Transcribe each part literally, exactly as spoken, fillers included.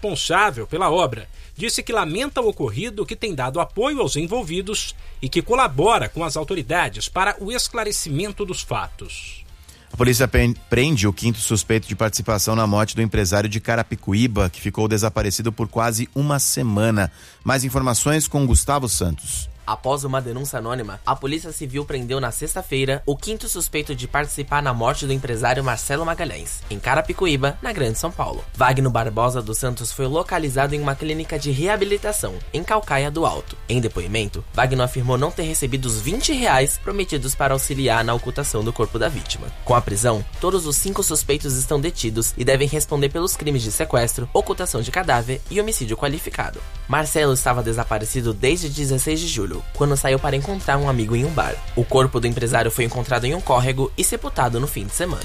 responsável pela obra, disse que lamenta o ocorrido, que tem dado apoio aos envolvidos e que colabora com as autoridades para o esclarecimento dos fatos. A polícia prende o quinto suspeito de participação na morte do empresário de Carapicuíba, que ficou desaparecido por quase uma semana. Mais informações com Gustavo Santos. Após uma denúncia anônima, a Polícia Civil prendeu na sexta-feira o quinto suspeito de participar na morte do empresário Marcelo Magalhães, em Carapicuíba, na Grande São Paulo. Wagner Barbosa dos Santos foi localizado em uma clínica de reabilitação, em Calcaia do Alto. Em depoimento, Wagner afirmou não ter recebido os vinte reais prometidos para auxiliar na ocultação do corpo da vítima. Com a prisão, todos os cinco suspeitos estão detidos e devem responder pelos crimes de sequestro, ocultação de cadáver e homicídio qualificado. Marcelo estava desaparecido desde dezesseis de julho, quando saiu para encontrar um amigo em um bar. O corpo do empresário foi encontrado em um córrego e sepultado no fim de semana.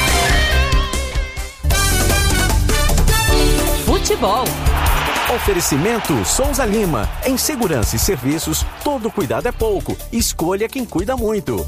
Futebol. Oferecimento Souza Lima. Em segurança e serviços, todo cuidado é pouco. Escolha quem cuida muito.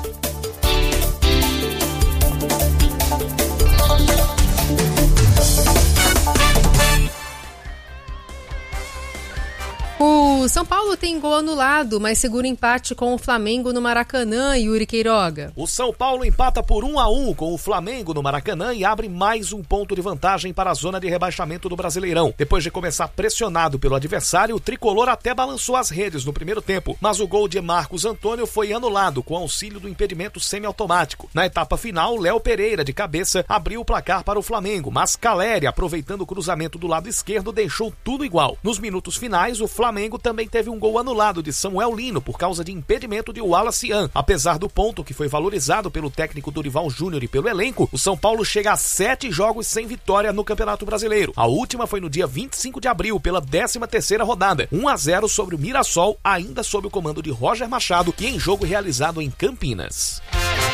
O São Paulo tem gol anulado, mas segura empate com o Flamengo no Maracanã, Yuri Queiroga. O São Paulo empata por um a um com o Flamengo no Maracanã e abre mais um ponto de vantagem para a zona de rebaixamento do Brasileirão. Depois de começar pressionado pelo adversário, o tricolor até balançou as redes no primeiro tempo, mas o gol de Marcos Antônio foi anulado com auxílio do impedimento semiautomático. Na etapa final, Léo Pereira, de cabeça, abriu o placar para o Flamengo, mas Caleri, aproveitando o cruzamento do lado esquerdo, deixou tudo igual. Nos minutos finais, o Flamengo Flamengo também teve um gol anulado de Samuel Lino por causa de impedimento de Wallace Ian. Apesar do ponto que foi valorizado pelo técnico Dorival Júnior e pelo elenco, o São Paulo chega a sete jogos sem vitória no Campeonato Brasileiro. A última foi no dia vinte e cinco de abril, pela décima terceira rodada, um a zero sobre o Mirassol, ainda sob o comando de Roger Machado e em jogo realizado em Campinas.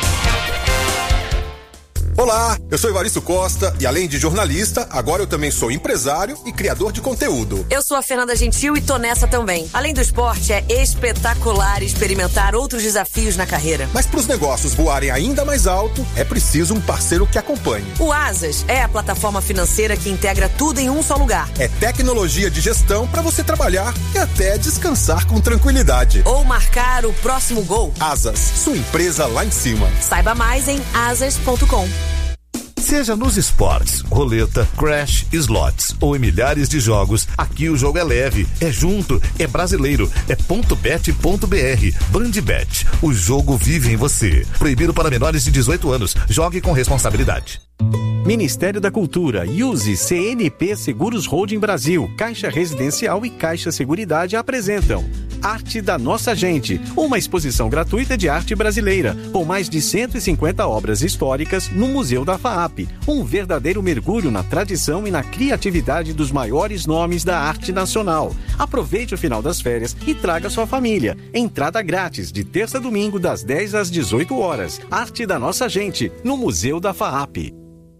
Olá, eu sou Evaristo Costa e além de jornalista, agora eu também sou empresário e criador de conteúdo. Eu sou a Fernanda Gentil e tô nessa também. Além do esporte, é espetacular experimentar outros desafios na carreira. Mas para os negócios voarem ainda mais alto, é preciso um parceiro que acompanhe. O Asas é a plataforma financeira que integra tudo em um só lugar. É tecnologia de gestão para você trabalhar e até descansar com tranquilidade. Ou marcar o próximo gol. Asas, sua empresa lá em cima. Saiba mais em asas ponto com. Seja nos esportes, roleta, crash, slots ou em milhares de jogos, aqui o jogo é leve, é junto, é brasileiro, é ponto bet ponto br. Bandbet, o jogo vive em você. Proibido para menores de dezoito anos. Jogue com responsabilidade. Ministério da Cultura, Use, C N P Seguros Holding Brasil, Caixa Residencial e Caixa Seguridade apresentam Arte da Nossa Gente, uma exposição gratuita de arte brasileira, com mais de cento e cinquenta obras históricas no Museu da FAAP, um verdadeiro mergulho na tradição e na criatividade dos maiores nomes da arte nacional. Aproveite o final das férias e traga sua família. Entrada grátis, de terça a domingo, das dez às dezoito horas. Arte da Nossa Gente, no Museu da FAAP.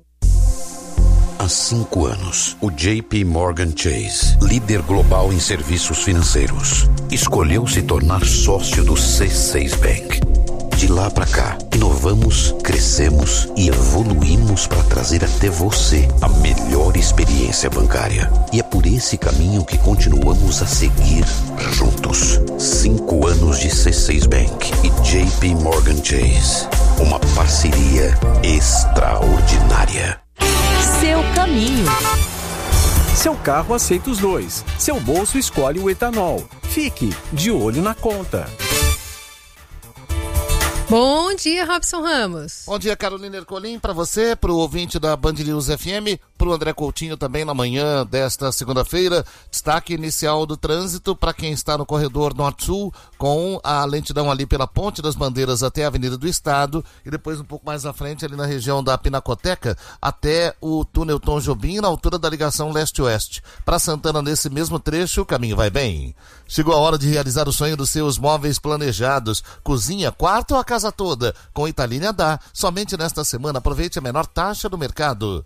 Há cinco anos, o J P Morgan Chase, líder global em serviços financeiros, escolheu se tornar sócio do C seis Bank. De lá para cá, inovamos, crescemos e evoluímos para trazer até você a melhor experiência bancária. E é por esse caminho que continuamos a seguir juntos. Cinco anos de C seis Bank e J P Morgan Chase. Uma parceria extraordinária. Seu caminho. Seu carro aceita os dois. Seu bolso escolhe o etanol. Fique de olho na conta. Bom dia, Robson Ramos. Bom dia, Carolina Ercolim, para você, para o ouvinte da Band News F M, para o André Coutinho também na manhã desta segunda-feira. Destaque inicial do trânsito para quem está no corredor Norte-Sul, com a lentidão ali pela Ponte das Bandeiras até a Avenida do Estado e depois um pouco mais à frente ali na região da Pinacoteca até o túnel Tom Jobim, na altura da ligação leste-oeste. Para Santana, nesse mesmo trecho, o caminho vai bem. Chegou a hora de realizar o sonho dos seus móveis planejados. Cozinha, quarto ou a casa toda? Com Italínia dá. Somente nesta semana, aproveite a menor taxa do mercado.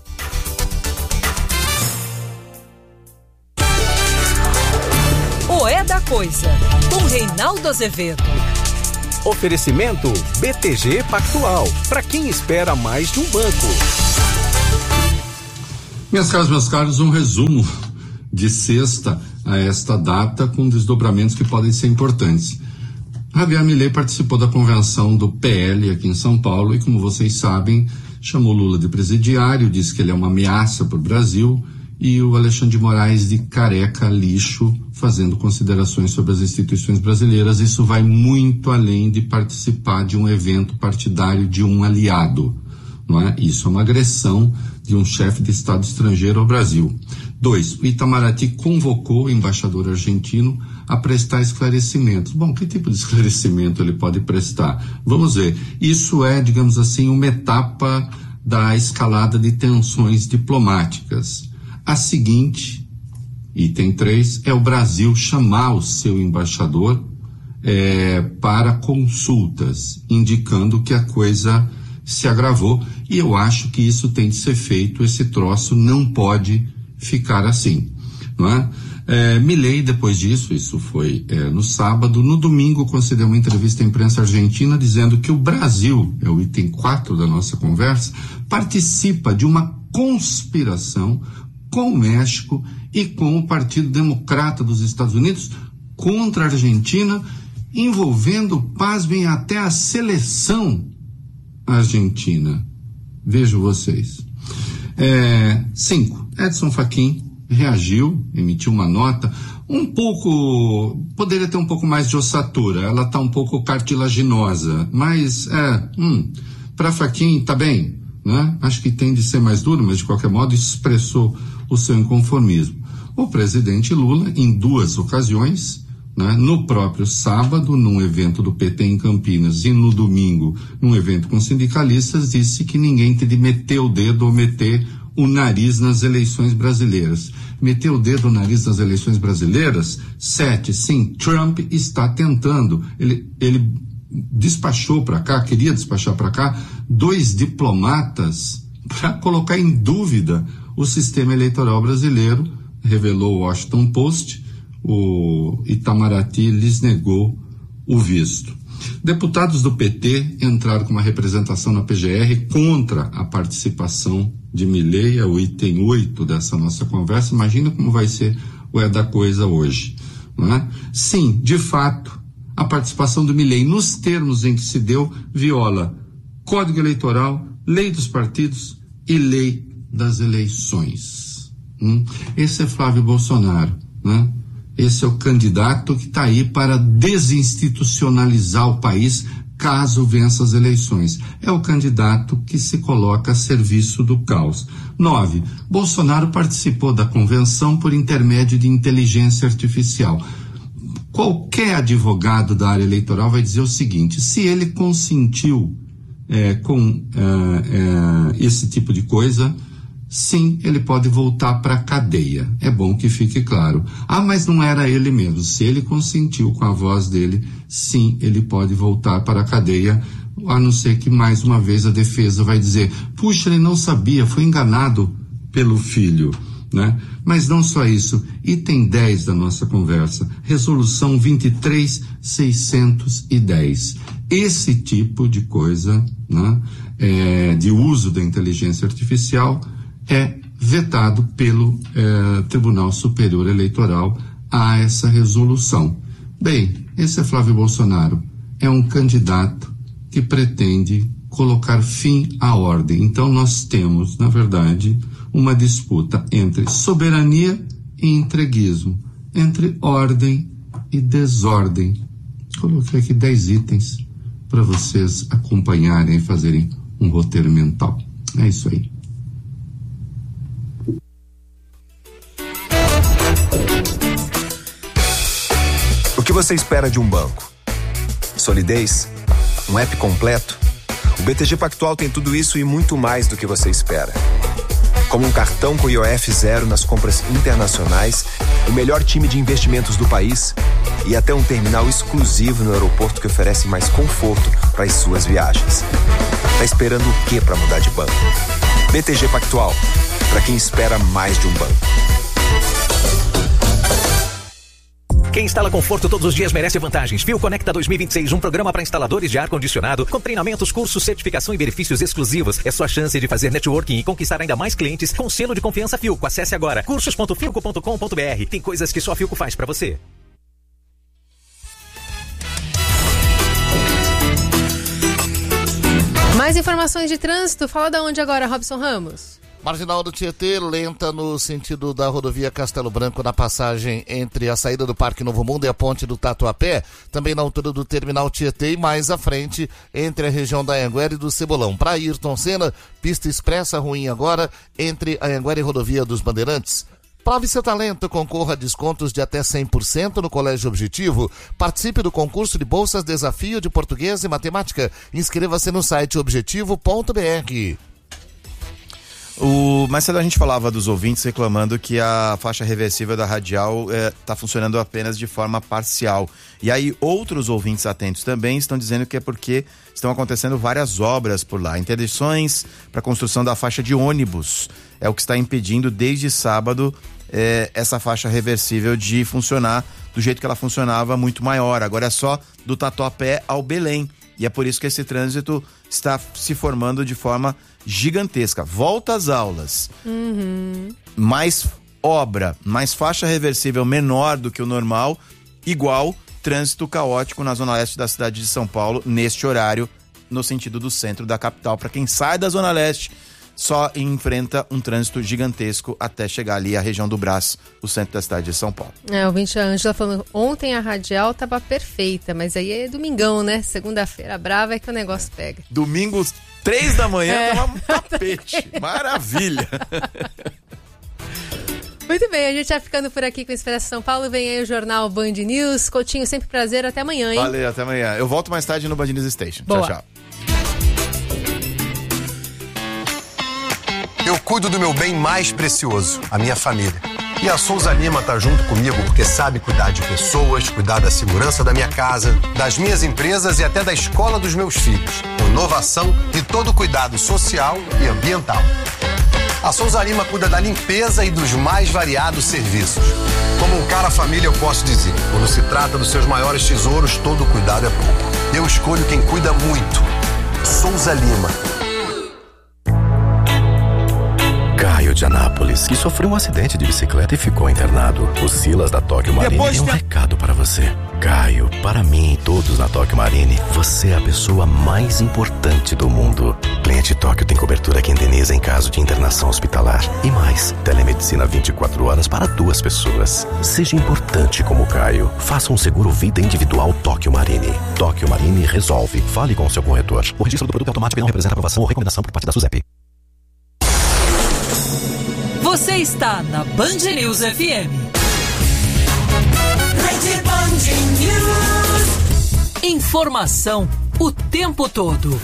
O É da Coisa, com Reinaldo Azevedo. Oferecimento B T G Pactual, para quem espera mais de um banco. Minhas caras, meus caros, um resumo de sexta a esta data com desdobramentos que podem ser importantes. Javier Milei participou da convenção do P L aqui em São Paulo e, como vocês sabem, chamou Lula de presidiário, disse que ele é uma ameaça para o Brasil, e o Alexandre de Moraes de careca lixo, fazendo considerações sobre as instituições brasileiras. Isso vai muito além de participar de um evento partidário de um aliado, não é? Isso é uma agressão de um chefe de Estado estrangeiro ao Brasil. Dois, o Itamaraty convocou o embaixador argentino a prestar esclarecimentos. Bom, que tipo de esclarecimento ele pode prestar? Vamos ver. Isso é, digamos assim, uma etapa da escalada de tensões diplomáticas. A seguinte, item três, é o Brasil chamar o seu embaixador é, para consultas, indicando que a coisa se agravou, e eu acho que isso tem de ser feito. Esse troço não pode ficar assim, não é? É, Milei, depois disso, isso foi é, no sábado, no domingo concedeu uma entrevista à imprensa argentina dizendo que o Brasil, é o item quatro da nossa conversa, participa de uma conspiração com o México e com o Partido Democrata dos Estados Unidos contra a Argentina, envolvendo, pasmem, até a seleção argentina. Vejam vocês. É, cinco. Edson Fachin reagiu, emitiu uma nota um pouco, poderia ter um pouco mais de ossatura, ela está um pouco cartilaginosa, mas é, hum, para Fachin tá bem, né? Acho que tem de ser mais duro, mas de qualquer modo expressou o seu inconformismo. O presidente Lula, em duas ocasiões, né, no próprio sábado, num evento do P T em Campinas, e no domingo, num evento com sindicalistas, disse que ninguém tem de meter o dedo ou meter o nariz nas eleições brasileiras. Meter o dedo no nariz nas eleições brasileiras? Sete, sim, Trump está tentando. Ele, ele despachou para cá, queria despachar para cá, dois diplomatas para colocar em dúvida o sistema eleitoral brasileiro, revelou o Washington Post. O Itamaraty lhes negou o visto. Deputados do P T entraram com uma representação na P G R contra a participação de Milei, é o item oito dessa nossa conversa. Imagina como vai ser o é da coisa hoje, não é? Sim, de fato, a participação do Milei, nos termos em que se deu, viola Código Eleitoral, Lei dos Partidos e Lei das Eleições. Hum? Esse é Flávio Bolsonaro, né? Esse é o candidato que está aí para desinstitucionalizar o país caso vença as eleições. É o candidato que se coloca a serviço do caos. Nove, Bolsonaro participou da convenção por intermédio de inteligência artificial. Qualquer advogado da área eleitoral vai dizer o seguinte: se ele consentiu é, com é, é, esse tipo de coisa, sim, ele pode voltar para a cadeia. É bom que fique claro. Ah, mas não era ele mesmo. Se ele consentiu com a voz dele, sim, ele pode voltar para a cadeia, a não ser que mais uma vez a defesa vai dizer: puxa, ele não sabia, foi enganado pelo filho, né? Mas não só isso. Item dez da nossa conversa, resolução vinte e três mil seiscentos e dez. Esse tipo de coisa, né, é, de uso da inteligência artificial, é vetado pelo eh, Tribunal Superior Eleitoral a essa resolução. Bem, esse é Flávio Bolsonaro. É um candidato que pretende colocar fim à ordem. Então nós temos, na verdade, uma disputa entre soberania e entreguismo, entre ordem e desordem. Coloquei aqui dez itens para vocês acompanharem e fazerem um roteiro mental. É isso aí. O que você espera de um banco? Solidez? Um app completo? O B T G Pactual tem tudo isso e muito mais do que você espera. Como um cartão com I O F zero nas compras internacionais, o melhor time de investimentos do país e até um terminal exclusivo no aeroporto que oferece mais conforto para as suas viagens. Tá esperando o que para mudar de banco? B T G Pactual, para quem espera mais de um banco. Quem instala conforto todos os dias merece vantagens. Fio Conecta dois mil e vinte e seis, um programa para instaladores de ar-condicionado, com treinamentos, cursos, certificação e benefícios exclusivos. É sua chance de fazer networking e conquistar ainda mais clientes com selo de confiança Filco. Acesse agora cursos ponto filco ponto com ponto br. Tem coisas que só a Filco faz para você. Mais informações de trânsito. Fala da onde agora, Robson Ramos? Marginal do Tietê, lenta no sentido da rodovia Castelo Branco, na passagem entre a saída do Parque Novo Mundo e a ponte do Tatuapé, também na altura do terminal Tietê e mais à frente, entre a região da Anhanguera e do Cebolão. Para Ayrton Senna, pista expressa ruim agora, entre a Anhanguera e rodovia dos Bandeirantes. Prove seu talento, concorra a descontos de até cem por cento no Colégio Objetivo. Participe do concurso de bolsas Desafio de Português e Matemática. Inscreva-se no site objetivo ponto br. O, mais cedo a gente falava dos ouvintes reclamando que a faixa reversível da radial está é, funcionando apenas de forma parcial. E aí outros ouvintes atentos também estão dizendo que é porque estão acontecendo várias obras por lá. Interdições para a construção da faixa de ônibus é o que está impedindo desde sábado é, essa faixa reversível de funcionar do jeito que ela funcionava, muito maior. Agora é só do Tatuapé ao Belém. E é por isso que esse trânsito está se formando de forma gigantesca. Volta às aulas. Uhum. Mais obra, mais faixa reversível menor do que o normal, igual trânsito caótico na zona leste da cidade de São Paulo, neste horário, no sentido do centro da capital. Para quem sai da zona leste, só enfrenta um trânsito gigantesco até chegar ali à região do Brás, o centro da cidade de São Paulo. É, o ouvinte a Ângela falando, ontem a radial tava perfeita, mas aí é domingão, né? Segunda-feira brava é que o negócio pega. Domingo, três da manhã, É. tava um tapete. Maravilha! Muito bem, a gente vai ficando por aqui com o Expresso São Paulo. Vem aí o jornal Band News. Coutinho, sempre prazer. Até amanhã, hein? Valeu, até amanhã. Eu volto mais tarde no Band News Station. Boa. Tchau, tchau. Eu cuido do meu bem mais precioso, a minha família. E a Souza Lima tá junto comigo porque sabe cuidar de pessoas, cuidar da segurança da minha casa, das minhas empresas e até da escola dos meus filhos. Inovação e todo cuidado social e ambiental. A Souza Lima cuida da limpeza e dos mais variados serviços. Como um cara família, eu posso dizer, quando se trata dos seus maiores tesouros, todo cuidado é pouco. Eu escolho quem cuida muito. Souza Lima. Caio de Anápolis, que sofreu um acidente de bicicleta e ficou internado. O Silas da Tóquio Marine Depois tem um de- recado para você. Caio, para mim e todos na Tóquio Marine, você é a pessoa mais importante do mundo. Cliente Tóquio tem cobertura que indeniza em caso de internação hospitalar. E mais, telemedicina vinte e quatro horas para duas pessoas. Seja importante como Caio. Faça um seguro vida individual Tóquio Marine. Tóquio Marine resolve. Fale com o seu corretor. O registro do produto é automático e não representa aprovação ou recomendação por parte da SUSEP. Você está na Band News F M. Rede Band News. Informação o tempo todo.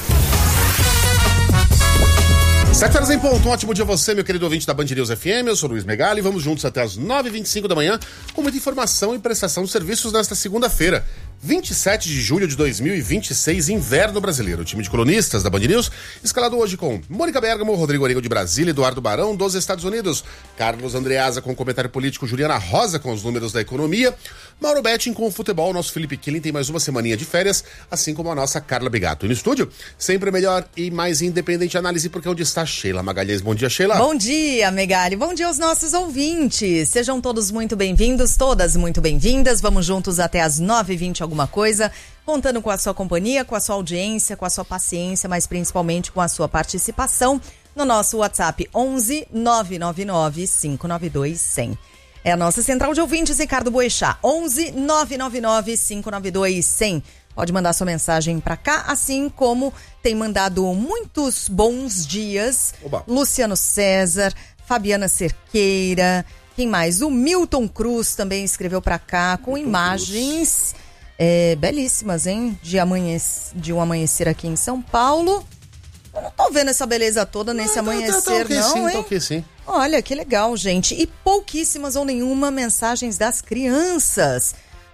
Sete horas em ponto, um ótimo dia a você, meu querido ouvinte da Band News F M, eu sou o Luiz Megali, vamos juntos até as nove e vinte e cinco da manhã, com muita informação e prestação de serviços nesta segunda-feira, vinte e sete de julho de dois mil e vinte e seis, inverno brasileiro. O time de colunistas da Band News, escalado hoje com Mônica Bergamo, Rodrigo Origo de Brasília, Eduardo Barão dos Estados Unidos, Carlos Andreasa com o comentário político, Juliana Rosa com os números da economia, Mauro Betting com o futebol, nosso Felipe Killing tem mais uma semaninha de férias, assim como a nossa Carla Bigato. E no estúdio, sempre melhor e mais independente análise, porque é onde está Sheila Magalhães. Bom dia, Sheila. Bom dia, Megali. Bom dia aos nossos ouvintes. Sejam todos muito bem-vindos, todas muito bem-vindas. Vamos juntos até as nove e vinte alguma coisa, contando com a sua companhia, com a sua audiência, com a sua paciência, mas principalmente com a sua participação no nosso WhatsApp onze nove nove nove cinco nove dois cem. É a nossa central de ouvintes, Ricardo Boechat, onze nove nove nove cinco nove dois cem. Pode mandar sua mensagem pra cá, assim como tem mandado muitos bons dias. Oba. Luciano César, Fabiana Cerqueira, quem mais? O Milton Cruz também escreveu pra cá com Milton imagens é, belíssimas, hein? De, amanhece, de um amanhecer aqui em São Paulo. Eu não tô vendo essa beleza toda nesse Ah, tá, amanhecer, tá, tá, ok, não, sim, hein? tá, ok, sim. Olha, que legal, gente. E pouquíssimas ou nenhuma mensagens das crianças.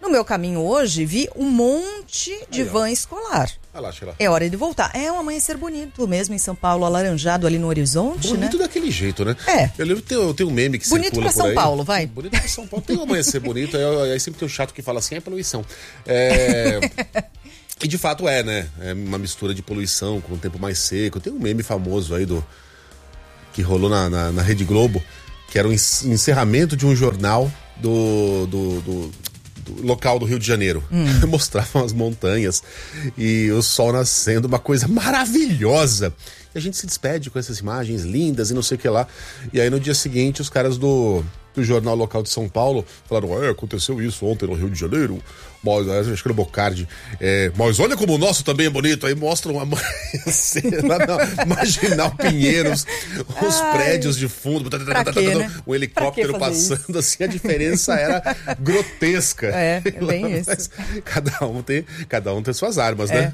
No meu caminho hoje, vi um monte de Aí, van escolar. Ah lá, lá. É hora de voltar. É um amanhecer bonito mesmo em São Paulo, alaranjado ali no horizonte, bonito né? daquele jeito, né? É. Eu lembro que tem, tem um meme que bonito circula pra São por aí. Paulo, vai. Bonito pra São Paulo. Tem um amanhecer bonito, aí, aí sempre tem um chato que fala assim, é poluição. É... E de fato é, né? É uma mistura de poluição com o tempo mais seco. Tem um meme famoso aí do que rolou na, na, na Rede Globo, que era o encerramento de um jornal do... do, do local do Rio de Janeiro. Hum. Mostravam as montanhas e o sol nascendo, uma coisa maravilhosa. E a gente se despede com essas imagens lindas e não sei o que lá. E aí no dia seguinte os caras do, do jornal local de São Paulo falaram, é, aconteceu isso ontem no Rio de Janeiro, mas acho que era o Bocardi, é, mas olha como o nosso também é bonito. Aí mostram a amanhecer lá na Marginal Pinheiros, os Ai, prédios de fundo, quê, né? um helicóptero passando isso? Assim, a diferença era grotesca. É, é bem mas isso. Cada um tem, cada um tem suas armas, é. né?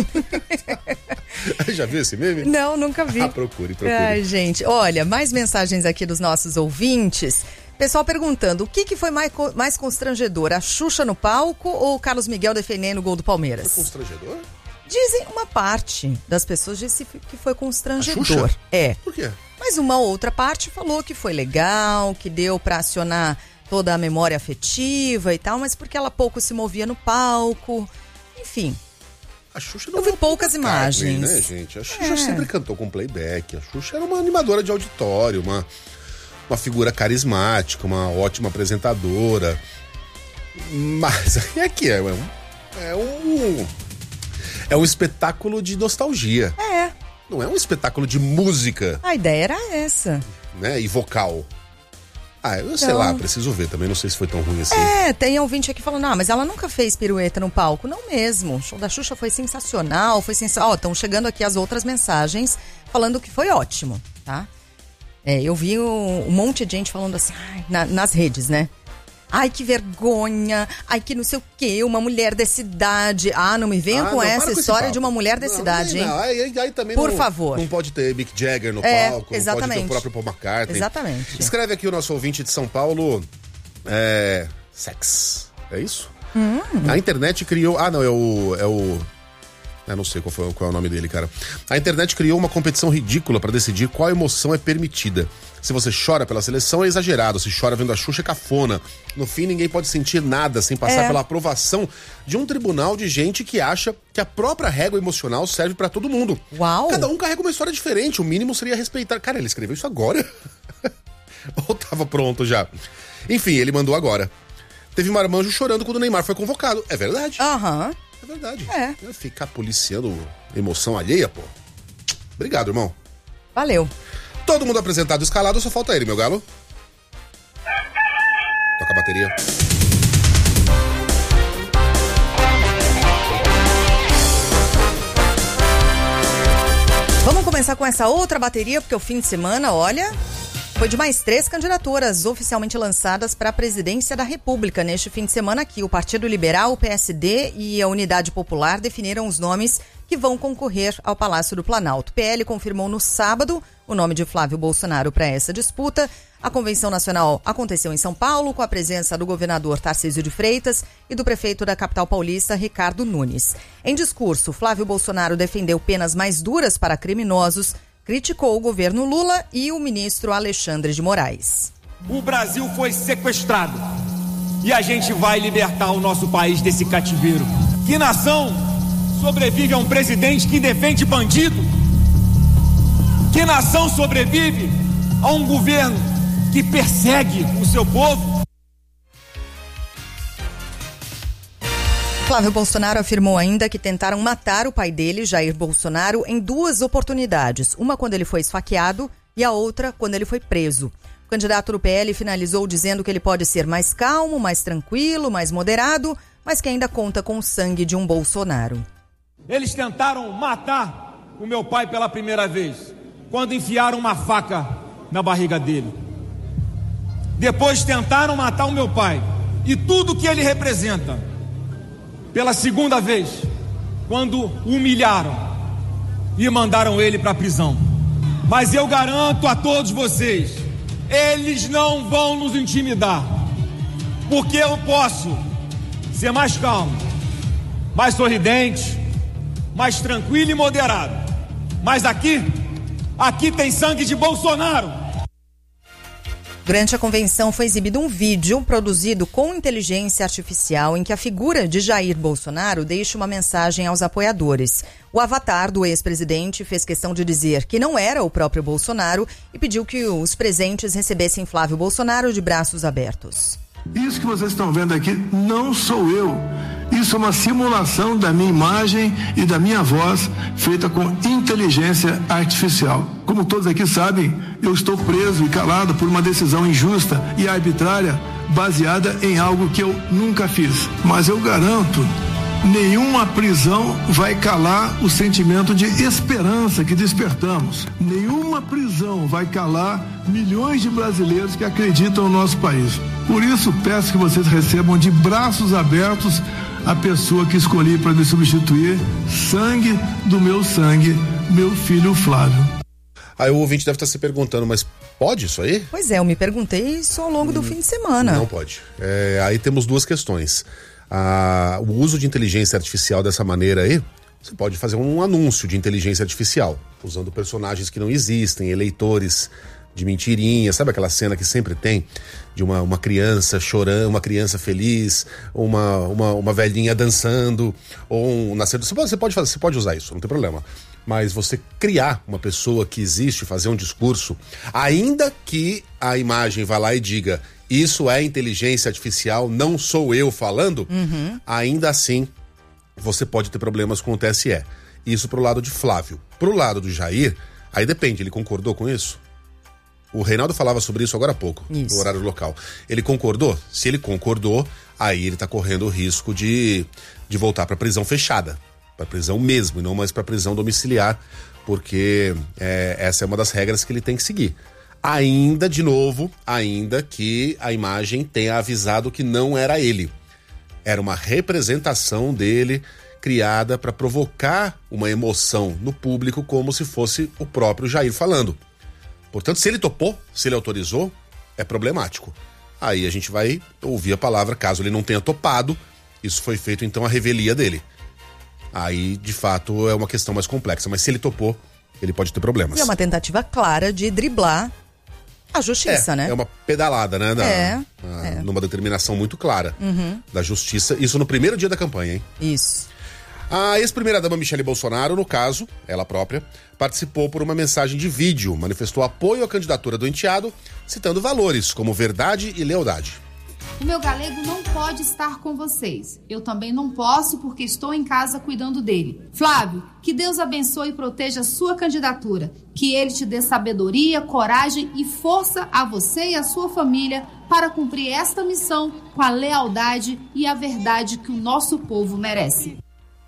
Já viu esse meme? Não, nunca vi. Ah, procure, procure. Ai, gente, olha, mais mensagens aqui dos nossos ouvintes. Pessoal perguntando, o que, que foi mais, mais constrangedor? A Xuxa no palco ou o Carlos Miguel defendendo o gol do Palmeiras? Foi constrangedor? Dizem, uma parte das pessoas disse que foi constrangedor. A Xuxa? É. Por quê? Mas uma outra parte falou que foi legal, que deu pra acionar toda a memória afetiva e tal, mas porque ela pouco se movia no palco. Enfim. A Xuxa não Eu vi poucas McCartney, imagens. Né, gente? A Xuxa É. sempre cantou com playback. A Xuxa era uma animadora de auditório, uma, uma figura carismática, uma ótima apresentadora. Mas é que é um, é um é um espetáculo de nostalgia. É. Não é um espetáculo de música, A ideia era essa. né? E vocal. Ah, eu sei Então- lá, preciso ver também. Não sei se foi tão ruim assim. É, tem ouvinte aqui falando, ah, mas ela nunca fez pirueta no palco. Não mesmo. O show da Xuxa foi sensacional, foi sensacional. Ó, estão chegando aqui as outras mensagens falando que foi ótimo, tá? É, eu vi um, um monte de gente falando assim, ai, na- nas redes, né? Ai, que vergonha. Ai, que não sei o quê. Uma mulher dessa idade. Ah, não me venha Ah, com não, para essa com esse história papo. de uma mulher dessa Não, idade, não, hein? não. Aí, aí- aí também Por não, favor. Não pode ter Mick Jagger no É, palco, não pode ter exatamente. o próprio Paul McCartney. Exatamente. Escreve aqui o nosso ouvinte de São Paulo. É. Sex. É isso? Hum. A internet criou. Ah, não, é o. É o. Eu não sei qual, foi, qual é o nome dele, cara. A internet criou uma competição ridícula pra decidir qual emoção é permitida. Se você chora pela seleção, é exagerado. Se chora vendo a Xuxa, é cafona. No fim, ninguém pode sentir nada sem passar É. pela aprovação de um tribunal de gente que acha que a própria régua emocional serve pra todo mundo. Uau! Cada um carrega uma história diferente. O mínimo seria respeitar. Cara, ele escreveu isso agora? Ou tava pronto já? Enfim, ele mandou agora. Teve marmanjo chorando quando o Neymar foi convocado. É verdade. Aham. É verdade. É. Ficar policiando emoção alheia, pô. Obrigado, irmão. Valeu. Todo mundo apresentado e escalado, só falta ele, meu galo. Toca a bateria. Vamos começar com essa outra bateria, porque o fim de semana, olha, foi de mais três candidaturas oficialmente lançadas para a presidência da República. Neste fim de semana aqui, o Partido Liberal, o P S D e a Unidade Popular definiram os nomes que vão concorrer ao Palácio do Planalto. O P L confirmou no sábado o nome de Flávio Bolsonaro para essa disputa. A convenção nacional aconteceu em São Paulo, com a presença do governador Tarcísio de Freitas e do prefeito da capital paulista, Ricardo Nunes. Em discurso, Flávio Bolsonaro defendeu penas mais duras para criminosos, criticou o governo Lula e o ministro Alexandre de Moraes. O Brasil foi sequestrado e a gente vai libertar o nosso país desse cativeiro. Que nação sobrevive a um presidente que defende bandido? Que nação sobrevive a um governo que persegue o seu povo? Flávio Bolsonaro afirmou ainda que tentaram matar o pai dele, Jair Bolsonaro, em duas oportunidades. Uma quando ele foi esfaqueado e a outra quando ele foi preso. O candidato do P L finalizou dizendo que ele pode ser mais calmo, mais tranquilo, mais moderado, mas que ainda conta com o sangue de um Bolsonaro. Eles tentaram matar o meu pai pela primeira vez, quando enfiaram uma faca na barriga dele. Depois tentaram matar o meu pai e tudo que ele representa pela segunda vez, quando o humilharam e mandaram ele para a prisão. Mas eu garanto a todos vocês, eles não vão nos intimidar, porque eu posso ser mais calmo, mais sorridente, mais tranquilo e moderado. Mas aqui, aqui tem sangue de Bolsonaro. Durante a convenção foi exibido um vídeo produzido com inteligência artificial em que a figura de Jair Bolsonaro deixa uma mensagem aos apoiadores. O avatar do ex-presidente fez questão de dizer que não era o próprio Bolsonaro e pediu que os presentes recebessem Flávio Bolsonaro de braços abertos. Isso que vocês estão vendo aqui não sou eu. Isso é uma simulação da minha imagem e da minha voz feita com inteligência artificial. Como todos aqui sabem, eu estou preso e calado por uma decisão injusta e arbitrária baseada em algo que eu nunca fiz. Mas eu garanto, nenhuma prisão vai calar o sentimento de esperança que despertamos. Nenhuma prisão vai calar milhões de brasileiros que acreditam no nosso país. Por isso, peço que vocês recebam de braços abertos a pessoa que escolhi para me substituir, sangue do meu sangue, meu filho Flávio. Aí o ouvinte deve estar se perguntando, mas pode isso aí? Pois é, eu me perguntei isso ao longo do hum, fim de semana. Não pode. É, aí temos duas questões. Ah, o uso de inteligência artificial dessa maneira aí, você pode fazer um anúncio de inteligência artificial, usando personagens que não existem, eleitores de mentirinha, sabe aquela cena que sempre tem de uma, uma criança chorando, uma criança feliz, uma, uma, uma velhinha dançando, ou um nascer. Você pode, você, pode fazer, você pode usar isso, não tem problema. Mas você criar uma pessoa que existe, fazer um discurso, ainda que a imagem vá lá e diga isso é inteligência artificial, não sou eu falando, uhum. ainda assim você pode ter problemas com o T S E. Isso pro lado de Flávio. Pro lado do Jair, aí depende, ele concordou com isso? O Reinaldo falava sobre isso agora há pouco, isso. no horário local. Ele concordou? Se ele concordou, aí ele tá correndo o risco de, de voltar pra prisão fechada. Pra prisão mesmo, e não mais pra prisão domiciliar, porque é, essa é uma das regras que ele tem que seguir. Ainda, de novo, ainda que a imagem tenha avisado que não era ele. Era uma representação dele criada para provocar uma emoção no público como se fosse o próprio Jair falando. Portanto, se ele topou, se ele autorizou, é problemático. Aí a gente vai ouvir a palavra, caso ele não tenha topado, isso foi feito então a revelia dele. Aí, de fato, é uma questão mais complexa, mas se ele topou, ele pode ter problemas. E é uma tentativa clara de driblar a justiça, é, né? É uma pedalada, né? Da, é, a, é. Numa determinação muito clara uhum. da justiça. Isso no primeiro dia da campanha, hein? Isso. A ex-primeira-dama Michele Bolsonaro, no caso, ela própria, participou por uma mensagem de vídeo, manifestou apoio à candidatura do enteado, citando valores como verdade e lealdade. O meu galego não pode estar com vocês. Eu também não posso porque estou em casa cuidando dele. Flávio, que Deus abençoe e proteja a sua candidatura. Que ele te dê sabedoria, coragem e força a você e a sua família para cumprir esta missão com a lealdade e a verdade que o nosso povo merece.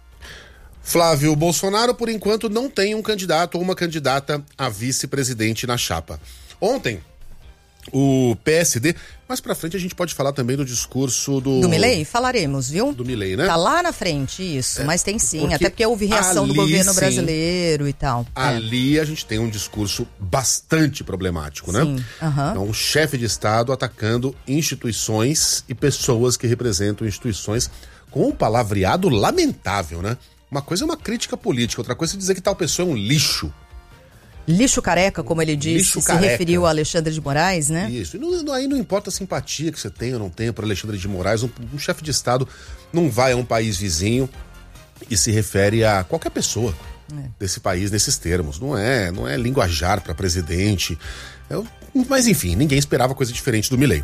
Flávio Bolsonaro, por enquanto, não tem um candidato ou uma candidata a vice-presidente na chapa. Ontem, o P S D... Mais pra frente a gente pode falar também do discurso do... Do Milei? Falaremos, viu? Do Milei, né? Tá lá na frente, isso. É, mas tem sim, porque até porque houve reação ali, do governo sim, brasileiro e tal. Ali é. a gente tem um discurso bastante problemático, né? Sim, uh-huh. Então, um chefe de Estado atacando instituições e pessoas que representam instituições com um palavreado lamentável, né? Uma coisa é uma crítica política, outra coisa é dizer que tal pessoa é um lixo. Lixo careca, como ele disse, Lixo se careca. referiu a Alexandre de Moraes, né? Isso. E não, aí não importa a simpatia que você tem ou não tem por Alexandre de Moraes. Um, um chefe de Estado não vai a um país vizinho e se refere a qualquer pessoa é. desse país nesses termos. Não é, não é linguajar para presidente. É, mas enfim, ninguém esperava coisa diferente do Milei.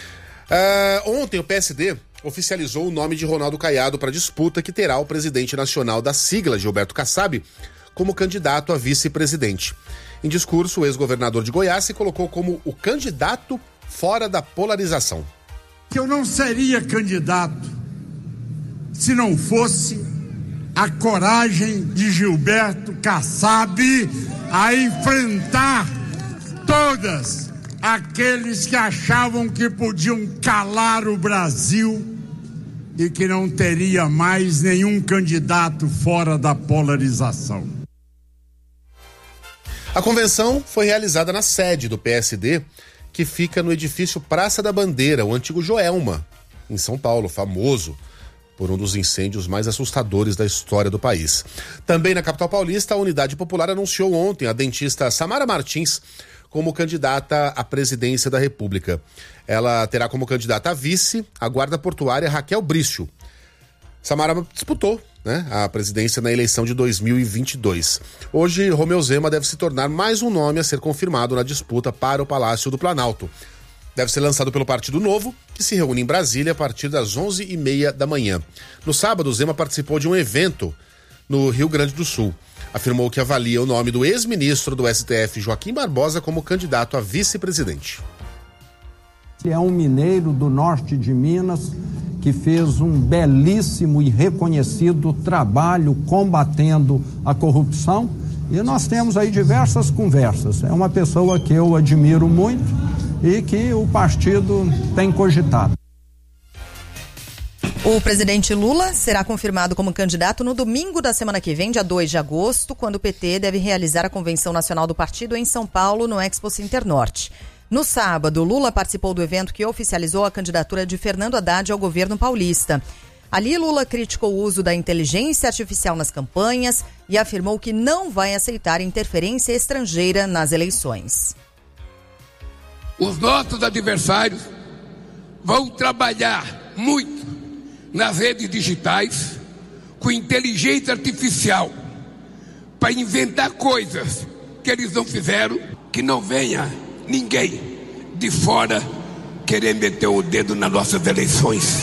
Uh, ontem o P S D oficializou o nome de Ronaldo Caiado para a disputa que terá o presidente nacional da sigla, Gilberto Kassab, como candidato a vice-presidente. Em discurso, o ex-governador de Goiás se colocou como o candidato fora da polarização. Que eu não seria candidato se não fosse a coragem de Gilberto Kassab a enfrentar todas aqueles que achavam que podiam calar o Brasil e que não teria mais nenhum candidato fora da polarização. A convenção foi realizada na sede do P S D, que fica no edifício Praça da Bandeira, o antigo Joelma, em São Paulo, famoso por um dos incêndios mais assustadores da história do país. Também na capital paulista, a Unidade Popular anunciou ontem a dentista Samara Martins como candidata à presidência da República. Ela terá como candidata a vice a guarda portuária Raquel Brício. Samara disputou, né, a presidência na eleição de dois mil e vinte e dois. Hoje, Romeu Zema deve se tornar mais um nome a ser confirmado na disputa para o Palácio do Planalto. Deve ser lançado pelo Partido Novo, que se reúne em Brasília a partir das onze e meia da manhã. No sábado, Zema participou de um evento no Rio Grande do Sul. Afirmou que avalia o nome do ex-ministro do S T F, Joaquim Barbosa, como candidato a vice-presidente. É um mineiro do norte de Minas que fez um belíssimo e reconhecido trabalho combatendo a corrupção, e nós temos aí diversas conversas. É uma pessoa que eu admiro muito e que o partido tem cogitado. O presidente Lula será confirmado como candidato no domingo da semana que vem, dia dois de agosto, quando o P T deve realizar a convenção nacional do partido em São Paulo, no Expo Center Norte. No sábado, Lula participou do evento que oficializou a candidatura de Fernando Haddad ao governo paulista. Ali, Lula criticou o uso da inteligência artificial nas campanhas e afirmou que não vai aceitar interferência estrangeira nas eleições. Os nossos adversários vão trabalhar muito nas redes digitais com inteligência artificial para inventar coisas que eles não fizeram, que não venha ninguém de fora querer meter o dedo nas nossas eleições.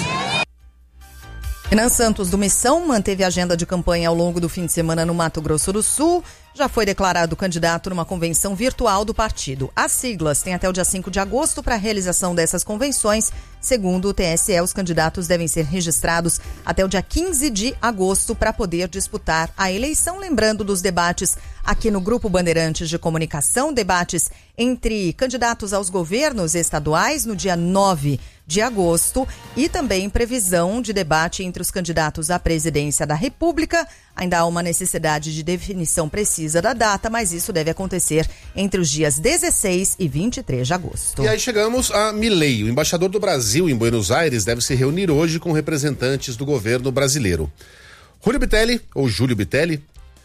Renan Santos, do Missão, manteve a agenda de campanha ao longo do fim de semana no Mato Grosso do Sul. Já foi declarado candidato numa convenção virtual do partido. As siglas têm até o dia cinco de agosto para a realização dessas convenções. Segundo o T S E, os candidatos devem ser registrados até o dia quinze de agosto para poder disputar a eleição. Lembrando dos debates aqui no Grupo Bandeirantes de Comunicação, debates entre candidatos aos governos estaduais no dia nove de agosto e também previsão de debate entre os candidatos à presidência da República. Ainda há uma necessidade de definição precisa da data, mas isso deve acontecer entre os dias dezesseis e vinte e três de agosto. E aí chegamos a Milei. O embaixador do Brasil em Buenos Aires deve se reunir hoje com representantes do governo brasileiro. Júlio Bitelli, ou Júlio Bitelli,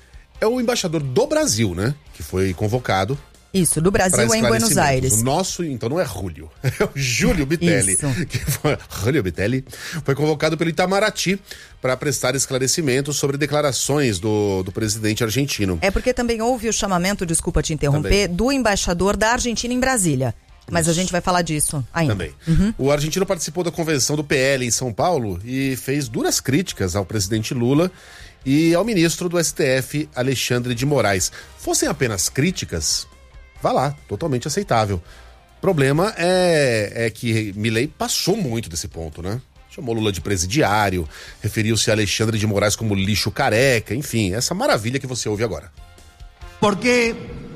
é o embaixador do Brasil, né? Que foi convocado. Isso, do Brasil em Buenos Aires. O nosso, então, não é Júlio, é o Júlio Bitelli. Que foi, Júlio Bitelli foi convocado pelo Itamaraty para prestar esclarecimentos sobre declarações do, do presidente argentino. É porque também houve o chamamento, desculpa te interromper, também, do embaixador da Argentina em Brasília. Mas Isso. a gente vai falar disso ainda. Também. Uhum. O argentino participou da convenção do P L em São Paulo e fez duras críticas ao presidente Lula e ao ministro do S T F, Alexandre de Moraes. Fossem apenas críticas, vá lá, totalmente aceitável. O problema é, é que Milei passou muito desse ponto, né? Chamou Lula de presidiário, referiu-se a Alexandre de Moraes como lixo careca, enfim, essa maravilha que você ouve agora. Por que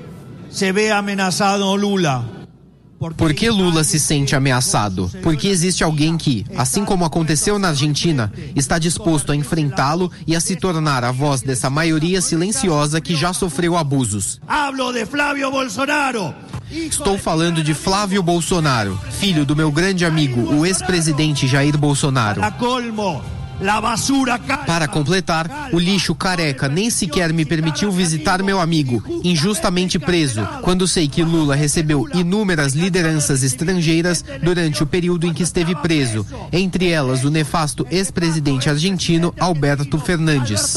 se vê ameaçado Lula? Por que Lula se sente ameaçado? Porque existe alguém que, assim como aconteceu na Argentina, está disposto a enfrentá-lo e a se tornar a voz dessa maioria silenciosa que já sofreu abusos. Hablo de Flávio Bolsonaro. Estou falando de Flávio Bolsonaro, filho do meu grande amigo, o ex-presidente Jair Bolsonaro. Para completar, o lixo careca nem sequer me permitiu visitar meu amigo, injustamente preso, quando sei que Lula recebeu inúmeras lideranças estrangeiras durante o período em que esteve preso, entre elas o nefasto ex-presidente argentino Alberto Fernandes.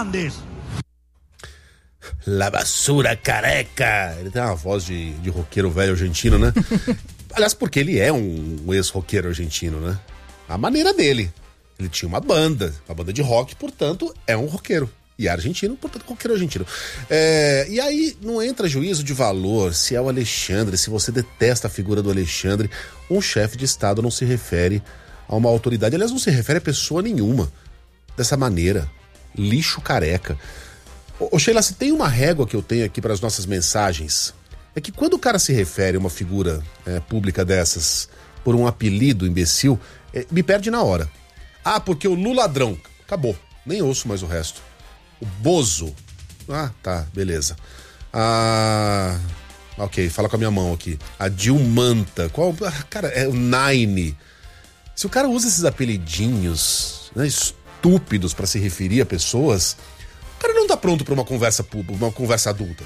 La basura careca. Ele tem uma voz de, de roqueiro velho argentino, né? Aliás, porque ele é um, um ex-roqueiro argentino, né? A maneira dele. Ele tinha uma banda, uma banda de rock, portanto, é um roqueiro. E é argentino, portanto, roqueiro argentino. É, e aí não entra juízo de valor se é o Alexandre, se você detesta a figura do Alexandre. Um chefe de Estado não se refere a uma autoridade, aliás, não se refere a pessoa nenhuma dessa maneira. Lixo careca. Ô, ô Sheila, se tem uma régua que eu tenho aqui para as nossas mensagens, é que quando o cara se refere a uma figura é, pública dessas por um apelido imbecil, é, me perde na hora. Ah, porque o Lula ladrão. Acabou. Nem ouço mais o resto. O Bozo. Ah, tá, beleza. Ah, ok, fala com a minha mão aqui. A Dilmanta. Qual? Cara, é o Nine. Se o cara usa esses apelidinhos, né, estúpidos para se referir a pessoas, o cara não tá pronto para uma conversa pública, uma conversa adulta.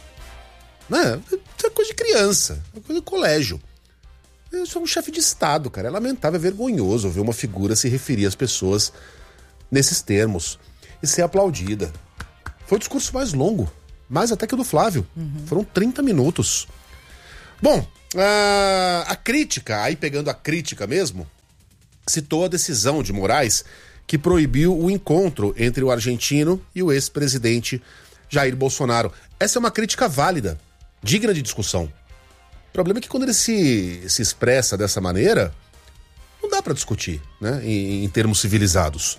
Né? Isso é coisa de criança, é coisa de colégio. Isso é um chefe de Estado, cara. É lamentável, é vergonhoso ver uma figura se referir às pessoas nesses termos e ser aplaudida. Foi o discurso mais longo, mais até que o do Flávio. Uhum. Foram trinta minutos. Bom, a, a crítica, aí pegando a crítica mesmo, citou a decisão de Moraes que proibiu o encontro entre o argentino e o ex-presidente Jair Bolsonaro. Essa é uma crítica válida, digna de discussão. O problema é que quando ele se, se expressa dessa maneira, não dá para discutir, né, em, em termos civilizados.